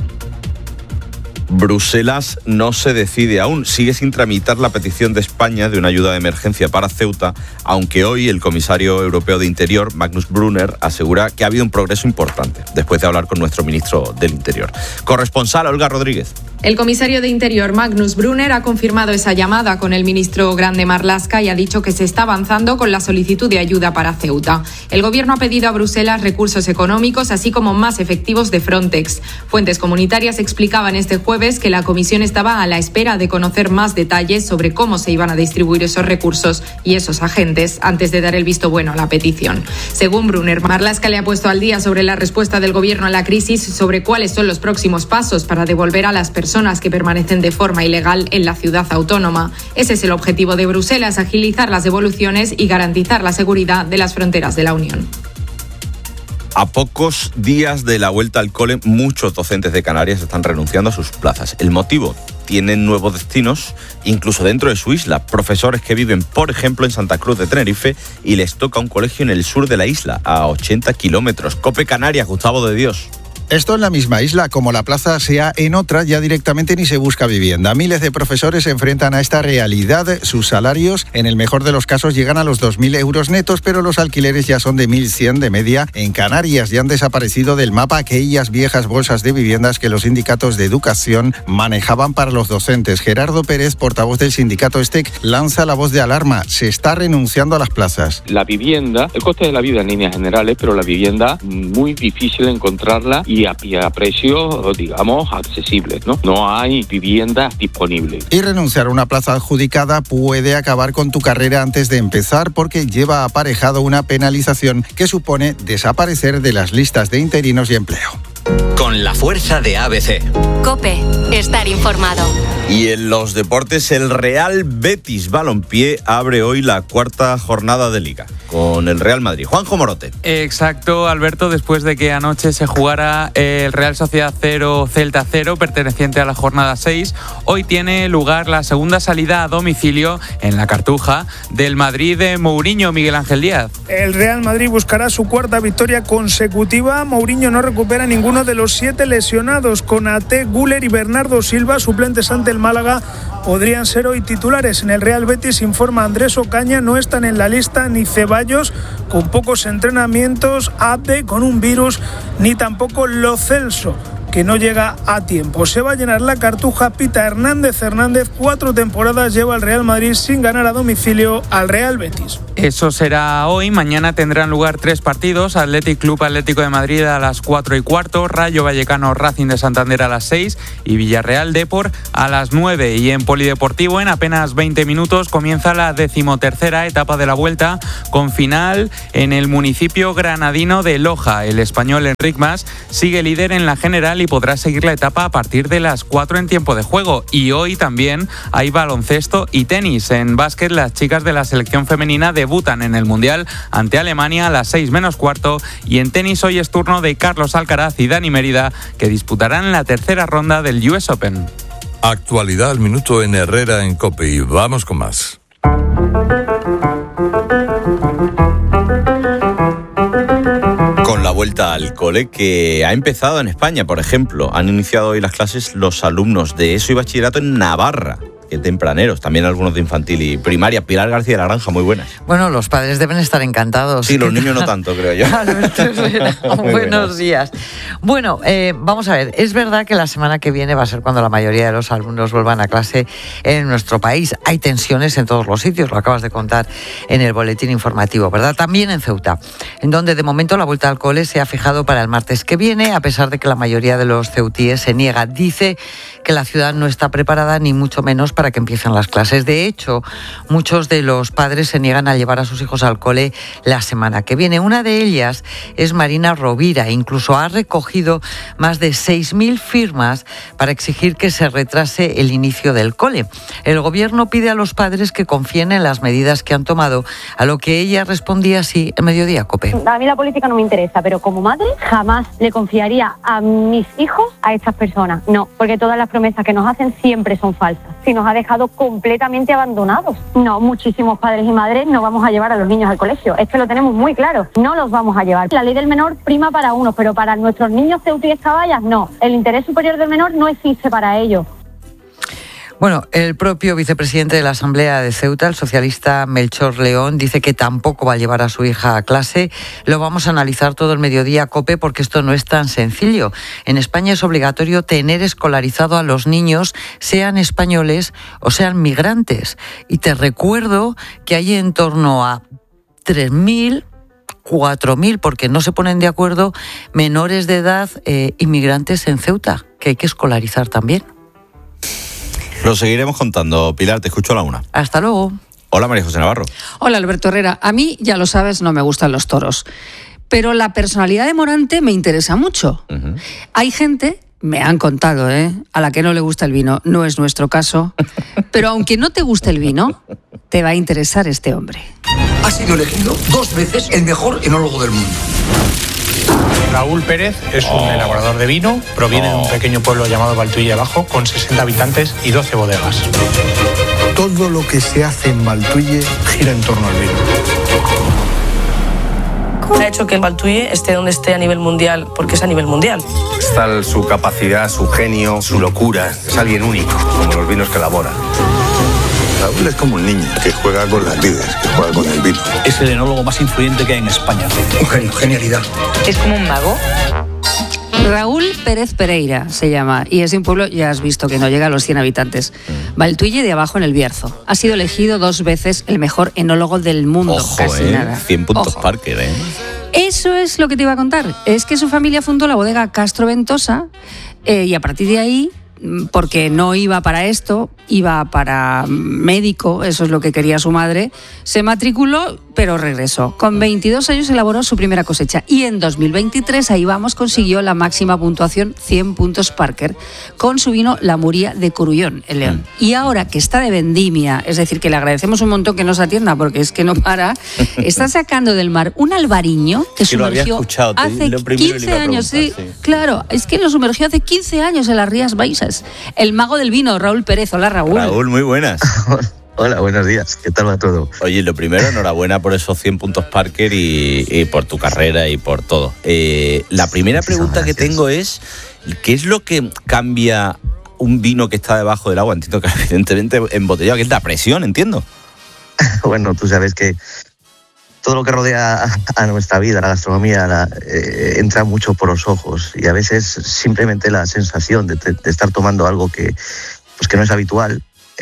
Bruselas no se decide aún. Sigue sin tramitar la petición de España de una ayuda de emergencia para Ceuta, aunque hoy el comisario europeo de Interior, Magnus Brunner, asegura que ha habido un progreso importante, después de hablar con nuestro ministro del Interior. Corresponsal Olga Rodríguez. El comisario de Interior, Magnus Brunner, ha confirmado esa llamada con el ministro Grande Marlaska y ha dicho que se está avanzando con la solicitud de ayuda para Ceuta. El Gobierno ha pedido a Bruselas recursos económicos, así como más efectivos de Frontex. Fuentes comunitarias explicaban este jueves que la comisión estaba a la espera de conocer más detalles sobre cómo se iban a distribuir esos recursos y esos agentes antes de dar el visto bueno a la petición. Según Brunner, Marlaska le ha puesto al día sobre la respuesta del Gobierno a la crisis, sobre cuáles son los próximos pasos para devolver a las personas que permanecen de forma ilegal en la ciudad autónoma. Ese es el objetivo de Bruselas, agilizar las devoluciones y garantizar la seguridad de las fronteras de la Unión. A pocos días de la vuelta al cole, muchos docentes de Canarias están renunciando a sus plazas. El motivo: tienen nuevos destinos, incluso dentro de su isla. Profesores que viven, por ejemplo, en Santa Cruz de Tenerife y les toca un colegio en el sur de la isla, a 80 kilómetros. COPE Canarias, Gustavo de Dios. Esto en la misma isla, como la plaza sea en otra, ya directamente ni se busca vivienda. Miles de profesores se enfrentan a esta realidad. Sus salarios, en el mejor de los casos, llegan a los 2.000 euros netos, pero los alquileres ya son de 1.100 de media. En Canarias ya han desaparecido del mapa aquellas viejas bolsas de viviendas que los sindicatos de educación manejaban para los docentes. Gerardo Pérez, portavoz del sindicato STEC, lanza la voz de alarma. Se está renunciando a las plazas. La vivienda, el coste de la vida en líneas generales, pero la vivienda muy difícil de encontrarla y a precios, digamos, accesibles, ¿no? No hay viviendas disponibles. Y renunciar a una plaza adjudicada puede acabar con tu carrera antes de empezar, porque lleva aparejado una penalización que supone desaparecer de las listas de interinos y empleo. Con la fuerza de ABC. COPE, estar informado. Y en los deportes, el Real Betis Balompié abre hoy la cuarta jornada de Liga con el Real Madrid. Juanjo Morote. Exacto, Alberto, después de que anoche se jugara el Real Sociedad 0, Celta 0, perteneciente a la jornada 6, hoy tiene lugar la segunda salida a domicilio en la Cartuja del Madrid de Mourinho. Miguel Ángel Díaz. El Real Madrid buscará su cuarta victoria consecutiva. Mourinho no recupera ninguno de los 7 lesionados. Konaté, Güler y Bernardo Silva, suplentes ante el Málaga, podrían ser hoy titulares. En el Real Betis, informa Andrés Ocaña, no están en la lista ni Ceballos, con pocos entrenamientos, Abde con un virus, ni tampoco Lo Celso, que no llega a tiempo. Se va a llenar la Cartuja. Pita Hernández. 4 temporadas lleva el Real Madrid sin ganar a domicilio al Real Betis. Eso será hoy. Mañana tendrán lugar 3 partidos. Athletic Club Atlético de Madrid a las 4:15, Rayo Vallecano Racing de Santander a las 6 y Villarreal Depor a las 9. Y en Polideportivo, en apenas 20 minutos, comienza la 13ª etapa de la Vuelta, con final en el municipio granadino de Loja. El español Enric Mas sigue líder en la general y podrá seguir la etapa a partir de las 4 en tiempo de juego. Y hoy también hay baloncesto y tenis. En básquet, las chicas de la selección femenina debutan en el Mundial ante Alemania a las 6:15. Y en tenis hoy es turno de Carlos Alcaraz y Dani Mérida, que disputarán la tercera ronda del US Open. Actualidad al minuto en Herrera en COPE y vamos con más. Con la vuelta al cole que ha empezado en España, por ejemplo, han iniciado hoy las clases los alumnos de ESO y bachillerato en Navarra. Qué tempraneros, también algunos de infantil y primaria. Pilar García de la Granja, muy buenas. Bueno, los padres deben estar encantados. Sí, los niños no tanto, creo yo. Buenos días. Bueno, vamos a ver, es verdad que la semana que viene va a ser cuando la mayoría de los alumnos vuelvan a clase en nuestro país. Hay tensiones en todos los sitios, lo acabas de contar en el boletín informativo, ¿verdad? También en Ceuta, en donde de momento la vuelta al cole se ha fijado para el martes que viene, a pesar de que la mayoría de los ceutíes se niega. Dice que la ciudad no está preparada, ni mucho menos para que empiecen las clases. De hecho, muchos de los padres se niegan a llevar a sus hijos al cole la semana que viene. Una de ellas es Marina Rovira. Incluso ha recogido más de 6.000 firmas para exigir que se retrase el inicio del cole. El gobierno pide a los padres que confíen en las medidas que han tomado, a lo que ella respondía así en Mediodía COPE. A mí la política no me interesa, pero como madre jamás le confiaría a mis hijos a estas personas. No, porque todas las promesas que nos hacen siempre son falsas. Si nos ha dejado completamente abandonados. No, muchísimos padres y madres no vamos a llevar a los niños al colegio. Es que lo tenemos muy claro. No los vamos a llevar. La ley del menor prima para unos, pero para nuestros niños ceutíes caballas no. El interés superior del menor no existe para ellos. Bueno, el propio vicepresidente de la Asamblea de Ceuta, el socialista Melchor León, dice que tampoco va a llevar a su hija a clase. Lo vamos a analizar todo el Mediodía COPE porque esto no es tan sencillo. En España es obligatorio tener escolarizado a los niños, sean españoles o sean migrantes. Y te recuerdo que hay en torno a 3.000, 4.000, porque no se ponen de acuerdo, menores de edad inmigrantes en Ceuta, que hay que escolarizar también. Lo seguiremos contando. Pilar, te escucho a la 1. Hasta luego. Hola, María José Navarro. Hola, Alberto Herrera. A mí, ya lo sabes, no me gustan los toros. Pero la personalidad de Morante me interesa mucho. Uh-huh. Hay gente, me han contado, a la que no le gusta el vino. No es nuestro caso. Pero aunque no te guste el vino, te va a interesar este hombre. Ha sido elegido 2 veces el mejor enólogo del mundo. Raúl Pérez es un elaborador de vino, proviene de un pequeño pueblo llamado Valtuille Abajo, con 60 habitantes y 12 bodegas. Todo lo que se hace en Valtuille gira en torno al vino. Ha hecho que Valtuille esté donde esté a nivel mundial, porque es a nivel mundial. está su capacidad, su genio, su locura. Es alguien único, como los vinos que elabora. Raúl es como un niño que juega con las vides, que juega con el vino. Es el enólogo más influyente que hay en España. Un genio, genialidad. ¿Es como un mago? Raúl Pérez Pereira se llama y es de un pueblo, ya has visto que no llega a los 100 habitantes. Valtuille de abajo en el Bierzo. Ha sido elegido 2 veces el mejor enólogo del mundo. Ojo, casi nada. 100 puntos Ojo. Parker, Eso es lo que te iba a contar. Es que su familia fundó la bodega Castro Ventosa y a partir de ahí, porque no iba para esto, iba para médico, eso es lo que quería su madre, se matriculó, pero regresó. Con 22 años elaboró su primera cosecha y en 2023, ahí vamos, consiguió la máxima puntuación, 100 puntos Parker, con su vino La Muría de Corullón, en León. Y ahora que está de vendimia, es decir, que le agradecemos un montón que nos atienda, porque es que no para, está sacando del mar un albariño que sumergió hace 15 años. Sí, claro, es que lo sumergió hace 15 años en las Rías Baixas. El mago del vino, Raúl Pérez. Hola, Raúl. Raúl, muy buenas. Hola, buenos días. ¿Qué tal va todo? Oye, lo primero, enhorabuena por esos 100 puntos Parker y por tu carrera y por todo. La primera pregunta que tengo es, ¿qué es lo que cambia un vino que está debajo del agua? Entiendo que evidentemente embotellado, que es la presión, entiendo. Bueno, tú sabes que todo lo que rodea a nuestra vida, la gastronomía, entra mucho por los ojos y a veces simplemente la sensación de estar tomando algo que no es habitual,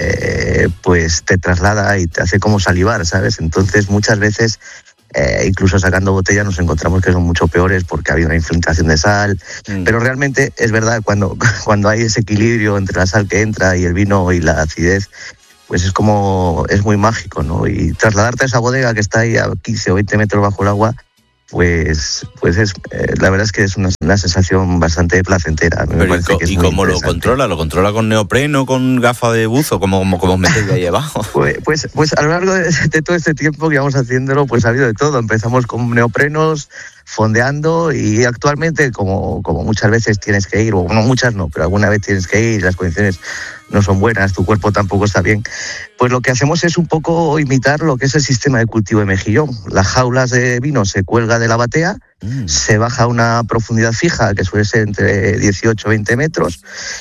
pues te traslada y te hace como salivar, ¿sabes? Entonces muchas veces, incluso sacando botellas, nos encontramos que son mucho peores porque ha habido una infiltración de sal, pero realmente es verdad, cuando hay ese equilibrio entre la sal que entra y el vino y la acidez, pues es muy mágico, ¿no? Y trasladarte a esa bodega que está ahí a 15 o 20 metros bajo el agua, pues es la verdad es que es una sensación bastante placentera. ¿Y cómo lo controla? ¿Lo controla con neopreno, con gafa de buzo? ¿Cómo os metéis ahí abajo? Pues a lo largo de todo este tiempo que vamos haciéndolo, pues ha habido de todo. Empezamos con neoprenos, fondeando, y actualmente, como muchas veces tienes que ir, o no muchas no, pero alguna vez tienes que ir, las condiciones no son buenas, tu cuerpo tampoco está bien, pues lo que hacemos es un poco imitar lo que es el sistema de cultivo de mejillón. Las jaulas de vino se cuelga de la batea, se baja a una profundidad fija, que suele ser entre 18 y 20 metros,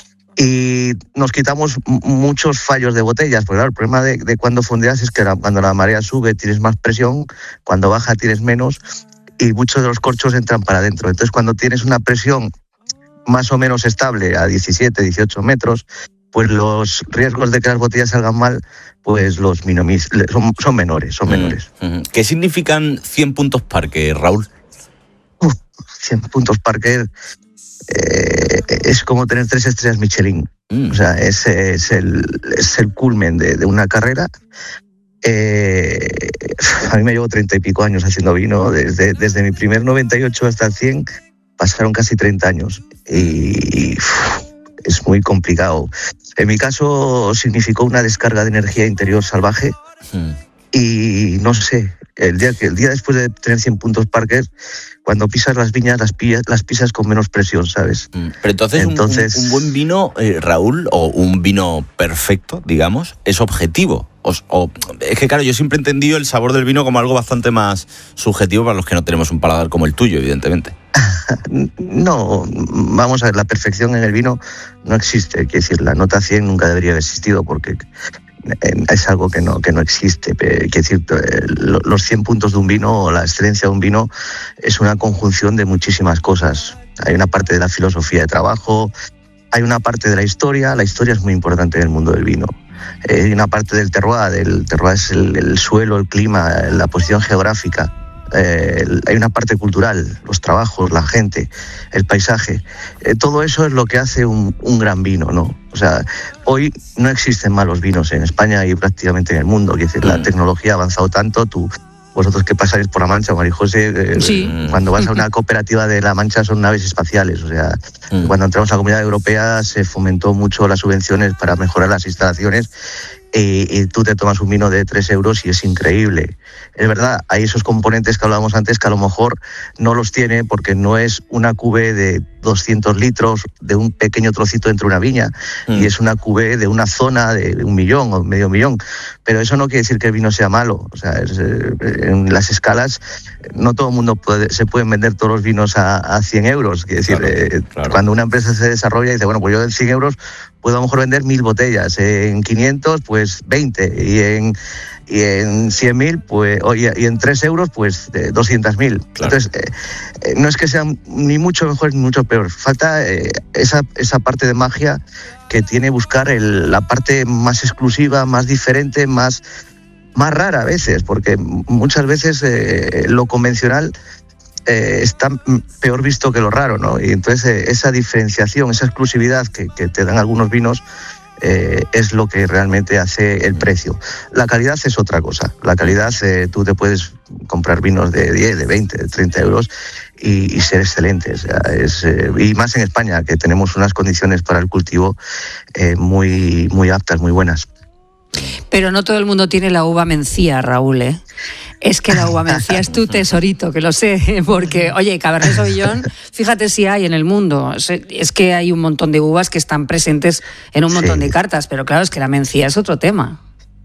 y nos quitamos muchos fallos de botellas, porque claro, el problema de cuando fondeas es que cuando la marea sube tienes más presión, cuando baja tienes menos, y muchos de los corchos entran para adentro. Entonces, cuando tienes una presión más o menos estable a 17, 18 metros, pues los riesgos de que las botellas salgan mal, pues son menores. ¿Qué significan 100 puntos Parker, Raúl? 100 puntos Parker es como tener 3 estrellas Michelin. O sea, es el culmen de una carrera. A mí me llevo 30 y pico años haciendo vino. Desde mi primer 98 hasta el 100 pasaron casi 30 años. Y es muy complicado. En mi caso significó una descarga de energía interior salvaje. Y no sé, el día después de tener 100 puntos Parker, cuando pisas las viñas, las pisas con menos presión, ¿sabes? Pero entonces un buen vino, Raúl, o un vino perfecto, digamos, es objetivo. Es que claro, yo siempre he entendido el sabor del vino como algo bastante más subjetivo para los que no tenemos un paladar como el tuyo, evidentemente. No, vamos a ver, la perfección en el vino no existe. Quiero decir, la nota 100 nunca debería haber existido porque es algo que no existe. Quiero decir, los 100 puntos de un vino o la excelencia de un vino es una conjunción de muchísimas cosas. Hay una parte de la filosofía de trabajo, hay una parte de la historia es muy importante en el mundo del vino. Hay una parte del terroir es el suelo, el clima, la posición geográfica. Hay una parte cultural, los trabajos, la gente, el paisaje. Todo eso es lo que hace un gran vino, ¿no? O sea, hoy no existen malos vinos en España y prácticamente en el mundo. Quiero decir, la tecnología ha avanzado tanto. Vosotros que pasáis por La Mancha, María José, sí. Cuando vas a una cooperativa de La Mancha son naves espaciales. O sea, cuando entramos a la Comunidad Europea se fomentó mucho las subvenciones para mejorar las instalaciones. Y tú te tomas un vino de 3 euros y es increíble. Es verdad, hay esos componentes que hablábamos antes que a lo mejor no los tiene porque no es una cuvée de 200 litros de un pequeño trocito dentro de una viña, y es una cuvée de una zona de 1 millón o medio millón. Pero eso no quiere decir que el vino sea malo. O sea, en las escalas no todo el mundo se pueden vender todos los vinos a 100 euros. Quiere decir, claro. Cuando una empresa se desarrolla y dice, bueno, pues yo de 100 euros puedo a lo mejor vender 1000 botellas, en 500 pues 20, y en 100.000 pues, y en 3 euros pues 200.000. Claro. Entonces, no es que sean ni mucho mejor ni mucho peor, falta esa parte de magia que tiene buscar la parte más exclusiva, más diferente, más rara a veces, porque muchas veces lo convencional está peor visto que lo raro, ¿no? Y entonces esa diferenciación, esa exclusividad que te dan algunos vinos es lo que realmente hace el precio. La calidad es otra cosa. La calidad, tú te puedes comprar vinos de 10, de 20, de 30 euros y ser excelentes. O sea, y más en España, que tenemos unas condiciones para el cultivo muy, muy aptas, muy buenas. Pero no todo el mundo tiene la uva mencía, Raúl, ¿eh? Es que la uva mencía es tu tesorito, que lo sé, porque, oye, Cabernet Sauvignon, fíjate si hay en el mundo. Es que hay un montón de uvas que están presentes en un montón de cartas, pero claro, es que la mencía es otro tema.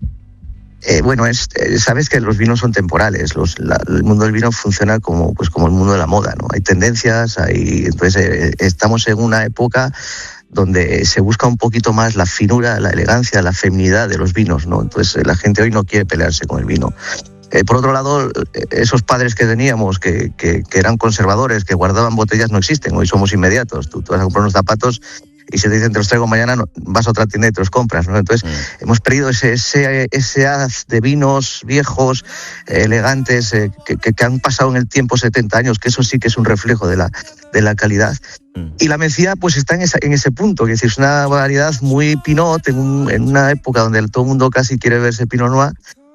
Bueno, sabes que los vinos son temporales. El mundo del vino funciona como el mundo de la moda, ¿no? Hay tendencias, entonces estamos en una época donde se busca un poquito más la finura, la elegancia, la feminidad de los vinos, ¿no? Entonces la gente hoy no quiere pelearse con el vino. Por otro lado, esos padres que teníamos que eran conservadores, que guardaban botellas, no existen. Hoy somos inmediatos. Tú vas a comprar unos zapatos y si te dicen te los traigo mañana, vas a otra tienda y te los compras, ¿no? Entonces hemos perdido ese haz de vinos viejos, elegantes, que han pasado en el tiempo 70 años, que eso sí que es un reflejo de la calidad. Y la mencía pues está en ese punto, que es una variedad muy pinot en una época donde todo el mundo casi quiere verse pinot noir,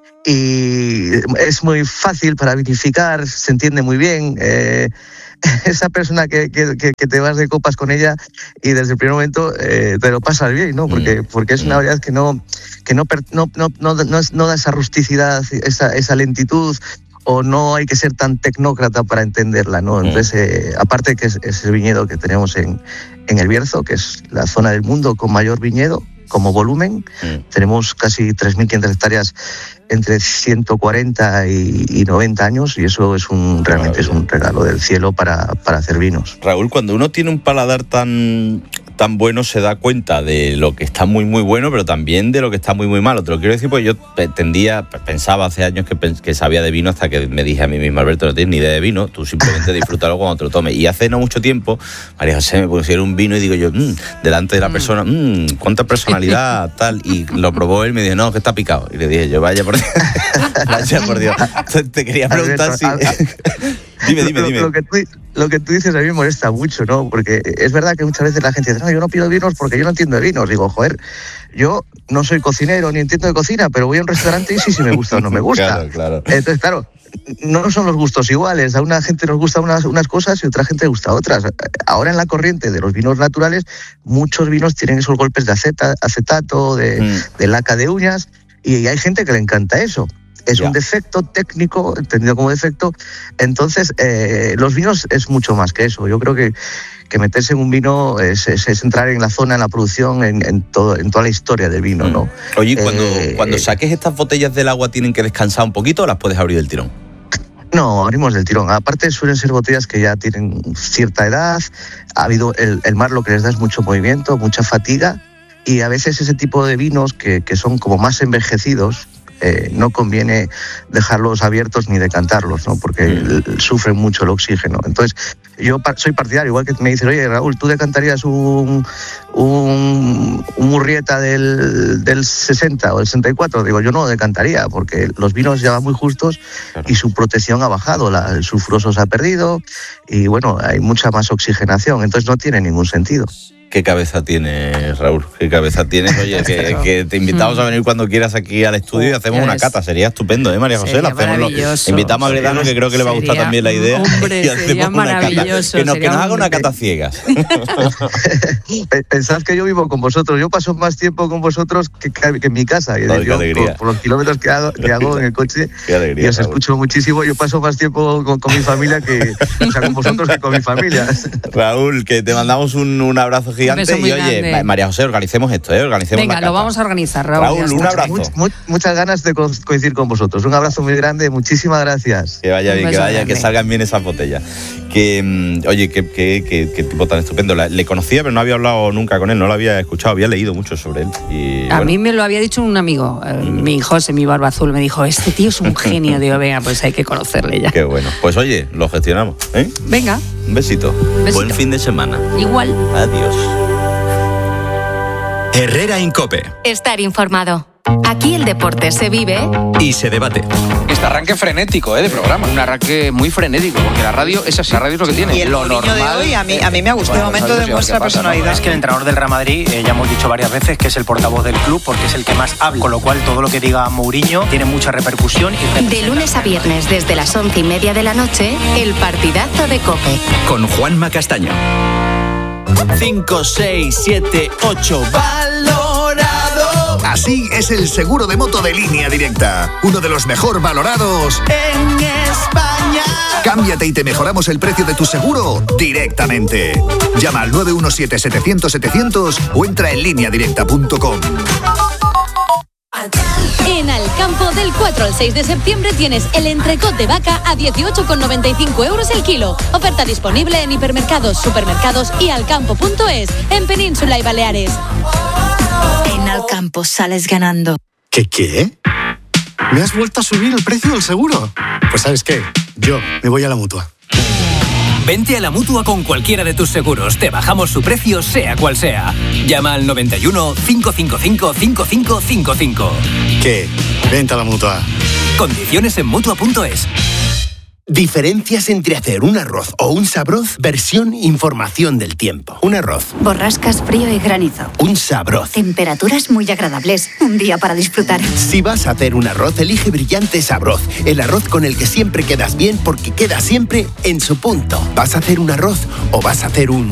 y es muy fácil para vinificar, se entiende muy bien. Esa persona que te vas de copas con ella y desde el primer momento te lo pasas bien, ¿no? Porque es una variedad que no da esa rusticidad, esa lentitud, o no hay que ser tan tecnócrata para entenderla, ¿no? Entonces, aparte que es el viñedo que tenemos en el Bierzo, que es la zona del mundo con mayor viñedo como volumen, tenemos casi 3.500 hectáreas entre 140 y 90 años, y eso es realmente es un regalo del cielo para hacer vinos. Raúl, cuando uno tiene un paladar tan bueno, se da cuenta de lo que está muy muy bueno, pero también de lo que está muy muy malo. Te lo quiero decir porque yo pensaba hace años que sabía de vino, hasta que me dije a mí mismo, Alberto, no tienes ni idea de vino, tú simplemente disfrútalo cuando te lo tomes. Y hace no mucho tiempo, María José me pusieron un vino y digo yo, delante de la persona, cuánta personalidad, tal, y lo probó él y me dijo, no, que está picado. Y le dije yo, vaya por Dios. Vaya por Dios. Te quería preguntar si... Dime. Lo que tú dices a mí me molesta mucho, ¿no? Porque es verdad que muchas veces la gente dice, no, yo no pido vinos porque yo no entiendo de vinos. Digo, joder, yo no soy cocinero ni entiendo de cocina, pero voy a un restaurante y sí me gusta o no me gusta. Claro. Entonces, claro, no son los gustos iguales. A una gente nos gustan unas cosas y a otra gente le gusta otras. Ahora en la corriente de los vinos naturales, muchos vinos tienen esos golpes de acetato, de laca de uñas, y hay gente que le encanta eso. Es un defecto técnico, entendido como defecto. Entonces, los vinos es mucho más que eso. Yo creo que meterse en un vino es entrar en la zona, en la producción, en toda la historia del vino, ¿no? Oye, cuando saques estas botellas del agua, ¿tienen que descansar un poquito o las puedes abrir del tirón? No, abrimos del tirón. Aparte suelen ser botellas que ya tienen cierta edad. Ha habido el mar, lo que les da es mucho movimiento, mucha fatiga, y a veces ese tipo de vinos que son como más envejecidos, no conviene dejarlos abiertos ni decantarlos, ¿no? Porque sufren mucho el oxígeno. Entonces, yo soy partidario, igual que me dices, oye, Raúl, ¿tú decantarías un Murrieta del 60 o del 64? Digo, yo no lo decantaría, porque los vinos ya van muy justos y su protección ha bajado, el sulfuroso se ha perdido y, bueno, hay mucha más oxigenación, entonces no tiene ningún sentido. Qué cabeza tienes, Raúl, qué cabeza tienes. Oye, que te invitamos a venir cuando quieras aquí al estudio y hacemos una cata. Sería estupendo, María José? Invitamos a Gredano, que creo que le va a gustar también la idea. Hombre, y hacemos una cata. Que nos haga una cata ciegas. Pensad que yo vivo con vosotros. Yo paso más tiempo con vosotros que en mi casa. Yo, por los kilómetros que hago en el coche, y os escucho muchísimo. Yo paso más tiempo con mi familia con vosotros que con mi familia. Raúl, que te mandamos un abrazo gigante. Y oye, grande. María José, organicemos esto, organicemos. Venga, lo vamos a organizar, Raúl. Un abrazo. Muchas ganas de coincidir con vosotros. Un abrazo muy grande, muchísimas gracias. Que vaya bien, que salgan bien esas botellas. Oye, qué tipo tan estupendo. Le conocía, pero no había hablado nunca con él, no lo había escuchado, había leído mucho sobre él. A mí me lo había dicho un amigo, mi José, mi barba azul, me dijo, este tío es un genio. Digo, venga, pues hay que conocerle ya. Qué bueno. Pues oye, lo gestionamos. Venga. Un besito. Buen fin de semana. Igual. Adiós. Herrera en COPE. Estar informado. Aquí el deporte se vive y se debate. Este arranque frenético de programa. Un arranque muy frenético, porque la radio es así, la radio es lo que tiene. Y el lo normal de hoy a mí me ha gustado. Bueno, momento demuestra personalidad. Es que el entrenador del Real Madrid, ya hemos dicho varias veces que es el portavoz del club porque es el que más habla, con lo cual todo lo que diga Mourinho tiene mucha repercusión. De lunes a viernes desde las 11:30 de la noche, el partidazo de COPE. Con Juanma Castaño. 5, 6, 7, 8, valorado. Así es el seguro de moto de Línea Directa, uno de los mejor valorados en España. Cámbiate y te mejoramos el precio de tu seguro directamente. Llama al 917-700-700 o entra en lineadirecta.com. En Alcampo, del 4 al 6 de septiembre tienes el entrecot de vaca a 18,95 euros el kilo. Oferta disponible en hipermercados, supermercados y alcampo.es, en Península y Baleares. En Alcampo sales ganando. ¿Qué? ¿Me has vuelto a subir el precio del seguro? Pues ¿sabes qué? Yo me voy a la Mutua. Vente a la Mutua con cualquiera de tus seguros. Te bajamos su precio, sea cual sea. Llama al 91 555 5555. ¿Qué? Vente a la Mutua. Condiciones en Mutua.es. Diferencias entre hacer un arroz o un sabroz, versión información del tiempo. Un arroz. Borrascas, frío y granizo. Un sabroz. Temperaturas muy agradables. Un día para disfrutar. Si vas a hacer un arroz, elige Brillante Sabroz. El arroz con el que siempre quedas bien porque queda siempre en su punto. ¿Vas a hacer un arroz o vas a hacer un